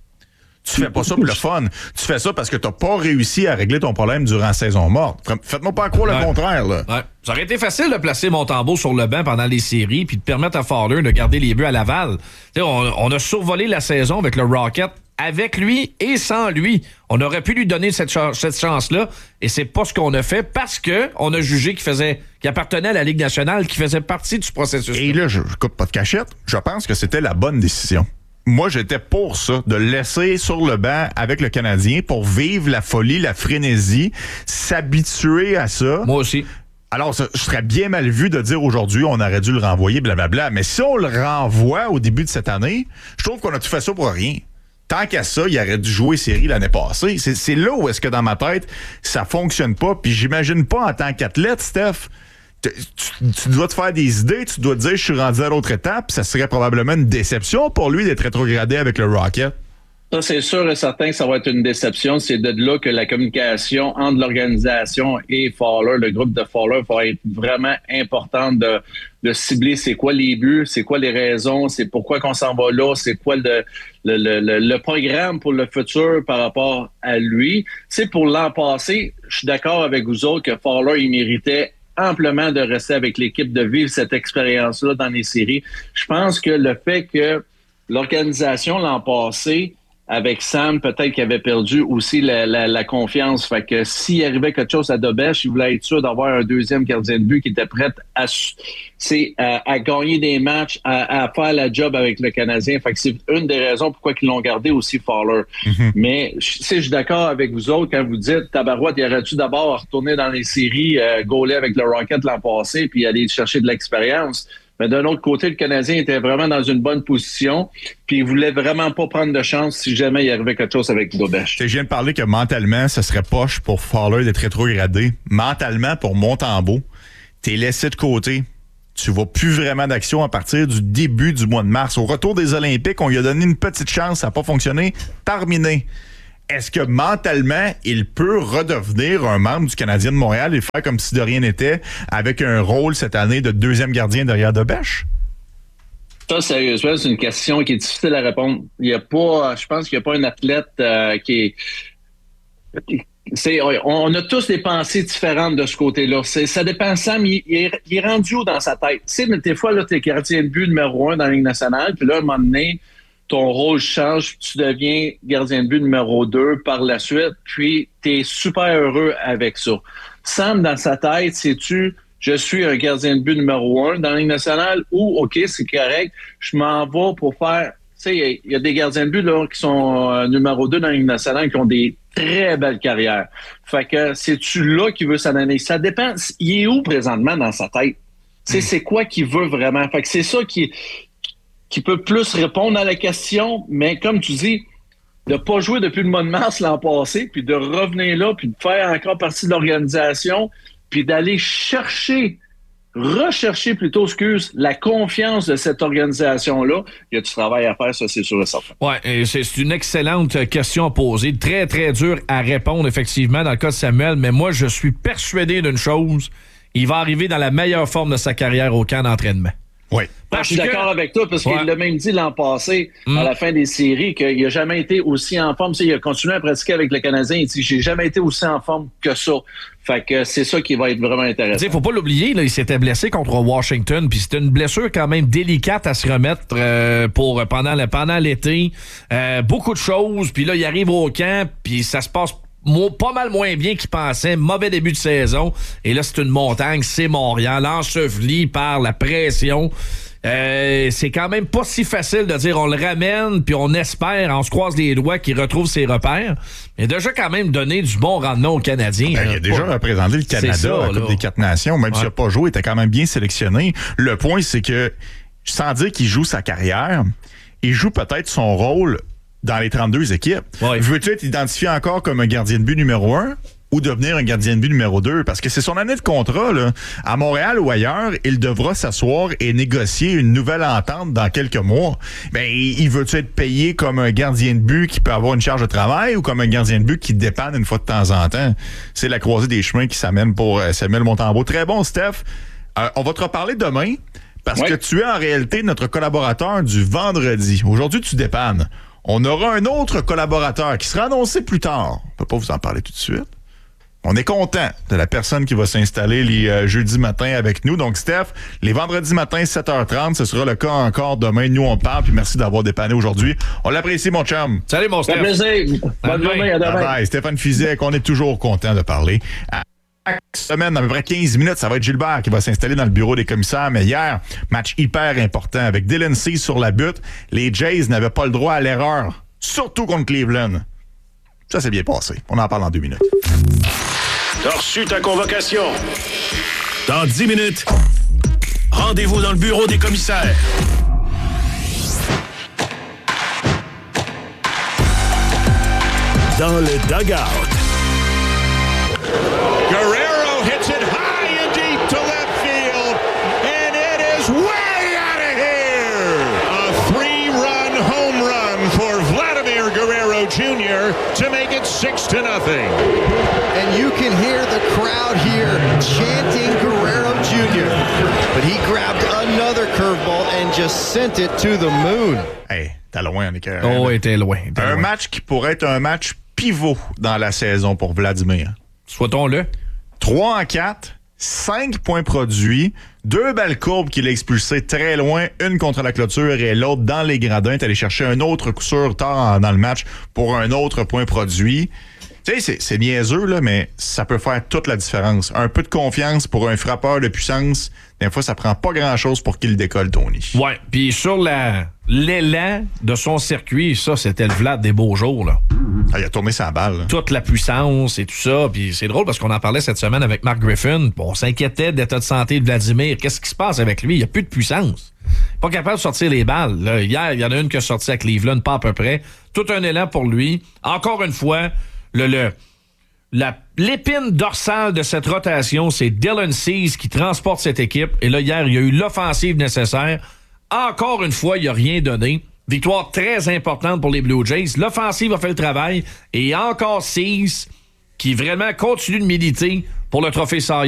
Tu fais pas ça pour le fun. Tu fais ça parce que t'as pas réussi à régler ton problème durant la saison morte. Faites-moi pas croire le contraire, là. Ouais. Ça aurait été facile de placer Montembeault sur le banc pendant les séries puis de permettre à Fowler de garder les buts à Laval. On a survolé la saison avec le Rocket, avec lui et sans lui. On aurait pu lui donner cette chance-là et c'est pas ce qu'on a fait parce que on a jugé qu'il appartenait à la Ligue nationale, qu'il faisait partie du processus. Et là, je coupe pas de cachette. Je pense que c'était la bonne décision. Moi, j'étais pour ça, de le laisser sur le banc avec le Canadien pour vivre la folie, la frénésie, s'habituer à ça. Moi aussi. Alors, je serais bien mal vu de dire aujourd'hui, on aurait dû le renvoyer, blablabla. Mais si on le renvoie au début de cette année, je trouve qu'on a tout fait ça pour rien. Tant qu'à ça, il aurait dû jouer série l'année passée. C'est là où est-ce que dans ma tête, ça fonctionne pas. Puis j'imagine pas en tant qu'athlète, Steph, tu dois te faire des idées, tu dois te dire je suis rendu à l'autre étape, ça serait probablement une déception pour lui d'être rétrogradé avec le Rocket. Ça, c'est sûr et certain que ça va être une déception. C'est de là que la communication entre l'organisation et Fowler, le groupe de Fowler, va être vraiment importante de cibler c'est quoi les buts, c'est quoi les raisons, c'est pourquoi qu'on s'en va là, c'est quoi le programme pour le futur par rapport à lui. C'est pour l'an passé, je suis d'accord avec vous autres que Fowler, il méritait amplement de rester avec l'équipe, de vivre cette expérience-là dans les séries. Je pense que le fait que l'organisation l'an passé avec Sam, peut-être qu'il avait perdu aussi la confiance. Fait que s'il arrivait quelque chose à Dobèche, il voulait être sûr d'avoir un deuxième gardien de but qui était prêt à gagner des matchs, à faire la job avec le Canadien. Fait que c'est une des raisons pourquoi ils l'ont gardé aussi Fowler. Mm-hmm. Mais je suis d'accord avec vous autres quand vous dites tabarouette, il aurait dû d'abord retourner dans les séries, gauler avec le Rocket l'an passé, puis aller chercher de l'expérience. Mais d'un autre côté, le Canadien était vraiment dans une bonne position, puis il voulait vraiment pas prendre de chance si jamais il arrivait quelque chose avec Dobèche. Je viens de parler que mentalement, ça serait poche pour Fowler d'être rétrogradé. Mentalement, pour Montembeault, t'es laissé de côté. Tu vois plus vraiment d'action à partir du début du mois de mars. Au retour des Olympiques, on lui a donné une petite chance, ça n'a pas fonctionné. Terminé. Est-ce que mentalement, il peut redevenir un membre du Canadien de Montréal et faire comme si de rien n'était avec un rôle cette année de deuxième gardien derrière Dobèche? Ça, sérieusement, c'est une question qui est difficile à répondre. Je pense qu'il n'y a pas un athlète qui est... on a tous des pensées différentes de ce côté-là. Ça dépend, Sam, il est rendu où dans sa tête? Tu sais, des fois, tu es gardien de but numéro 1 dans la Ligue nationale, puis là, à un moment donné, ton rôle change, tu deviens gardien de but numéro 2 par la suite, puis tu es super heureux avec ça. Sam, dans sa tête, sais-tu, je suis un gardien de but numéro 1 dans la Ligue nationale ou, OK, c'est correct, je m'en vais pour faire... Tu sais, il y a des gardiens de but là, qui sont numéro 2 dans la Ligue nationale qui ont des très belles carrières. Fait que c'est-tu là qui veut s'en aller? Ça dépend. Il est où présentement dans sa tête? C'est quoi qu'il veut vraiment? Fait que c'est ça qui peut plus répondre à la question, mais comme tu dis, de pas jouer depuis le mois de mars l'an passé, puis de revenir là, puis de faire encore partie de l'organisation, puis d'aller rechercher plutôt, la confiance de cette organisation-là. Il y a du travail à faire, ça, c'est sûr et certain. Oui, c'est une excellente question à poser. Très, très dur à répondre, effectivement, dans le cas de Samuel, mais moi, je suis persuadé d'une chose. Il va arriver dans la meilleure forme de sa carrière au camp d'entraînement. Oui. Je suis d'accord avec toi parce qu'il l'a même dit l'an passé, à la fin des séries, qu'il n'a jamais été aussi en forme. Il a continué à pratiquer avec le Canadien. Il dit, j'ai jamais été aussi en forme que ça. Fait que c'est ça qui va être vraiment intéressant. Il faut pas l'oublier, là, il s'était blessé contre Washington, puis c'était une blessure quand même délicate à se remettre pendant l'été. Beaucoup de choses, puis là, il arrive au camp, puis ça se passe pas mal moins bien qu'il pensait. Mauvais début de saison. Et là, c'est une montagne, c'est Montréal, enseveli par la pression. C'est quand même pas si facile de dire on le ramène, puis on espère, on se croise les doigts qu'il retrouve ses repères. Il a déjà quand même donné du bon rendement aux Canadiens. Il a déjà représenté le Canada à la Coupe des 4 Nations, même s'il n'a pas joué, il était quand même bien sélectionné. Le point, c'est que, sans dire qu'il joue sa carrière, il joue peut-être son rôle dans les 32 équipes. Ouais. Veux-tu être identifié encore comme un gardien de but numéro 1 ou devenir un gardien de but numéro 2? Parce que c'est son année de contrat, là. À Montréal ou ailleurs, il devra s'asseoir et négocier une nouvelle entente dans quelques mois. Ben, il veut-tu être payé comme un gardien de but qui peut avoir une charge de travail ou comme un gardien de but qui dépanne une fois de temps en temps? C'est la croisée des chemins qui s'amène pour Samuel Montembeault. Très bon, Steph. On va te reparler demain parce que tu es en réalité notre collaborateur du vendredi. Aujourd'hui, tu dépannes. On aura un autre collaborateur qui sera annoncé plus tard. On ne peut pas vous en parler tout de suite. On est content de la personne qui va s'installer les jeudis matins avec nous. Donc, Steph, les vendredis matins, 7h30, ce sera le cas encore demain. Nous, on parle, puis merci d'avoir dépanné aujourd'hui. On l'apprécie, mon chum. Salut, mon Steph. Ça fait plaisir. Bonne journée, à demain. Bye bye. Stéphane Fizek, on est toujours content de parler. Chaque semaine, à peu près 15 minutes, ça va être Gilbert qui va s'installer dans le bureau des commissaires. Mais hier, match hyper important avec Dylan Cease sur la butte. Les Jays n'avaient pas le droit à l'erreur, surtout contre Cleveland. Ça s'est bien passé. On en parle en 2 minutes. T'as reçu ta convocation. Dans 10 minutes, rendez-vous dans le bureau des commissaires. Dans le dugout. Guerrero hits it high and deep to left field, and it is way out of here. A 3-run home run for Vladimir Guerrero Jr. to make it 6-0. And you can hear the crowd here chanting Guerrero Jr. But he grabbed another curveball and just sent it to the moon. Hey, t'es loin, on est carré. Oh, il était loin. Un match qui pourrait être un match pivot dans la saison pour Vladimir. Souhaitons-le. 3-4, 5 points produits, 2 belles courbes qu'il a expulsées très loin, une contre la clôture et l'autre dans les gradins. T'es allé chercher un autre coup sûr tard dans le match pour un autre point produit. Tu sais, c'est niaiseux, là, mais ça peut faire toute la différence. Un peu de confiance pour un frappeur de puissance, des fois, ça prend pas grand-chose pour qu'il décolle, Tony. Ouais, puis sur l'élan de son circuit, ça, c'était le Vlad des beaux jours, là. Ah, il a tourné sa balle. Là. Toute la puissance et tout ça. Puis c'est drôle parce qu'on en parlait cette semaine avec Mark Griffin. On s'inquiétait de l'état de santé de Vladimir. Qu'est-ce qui se passe avec lui? Il n'y a plus de puissance. Pas capable de sortir les balles. Là, hier, il y en a une qui a sorti à Cleveland, pas à peu près. Tout un élan pour lui. Encore une fois, l'épine dorsale de cette rotation, c'est Dylan Cease qui transporte cette équipe. Et là, hier, il y a eu l'offensive nécessaire. Encore une fois, il n'a rien donné. Victoire très importante pour les Blue Jays. L'offensive a fait le travail. Et encore Cease qui vraiment continue de militer pour le trophée Cy Young.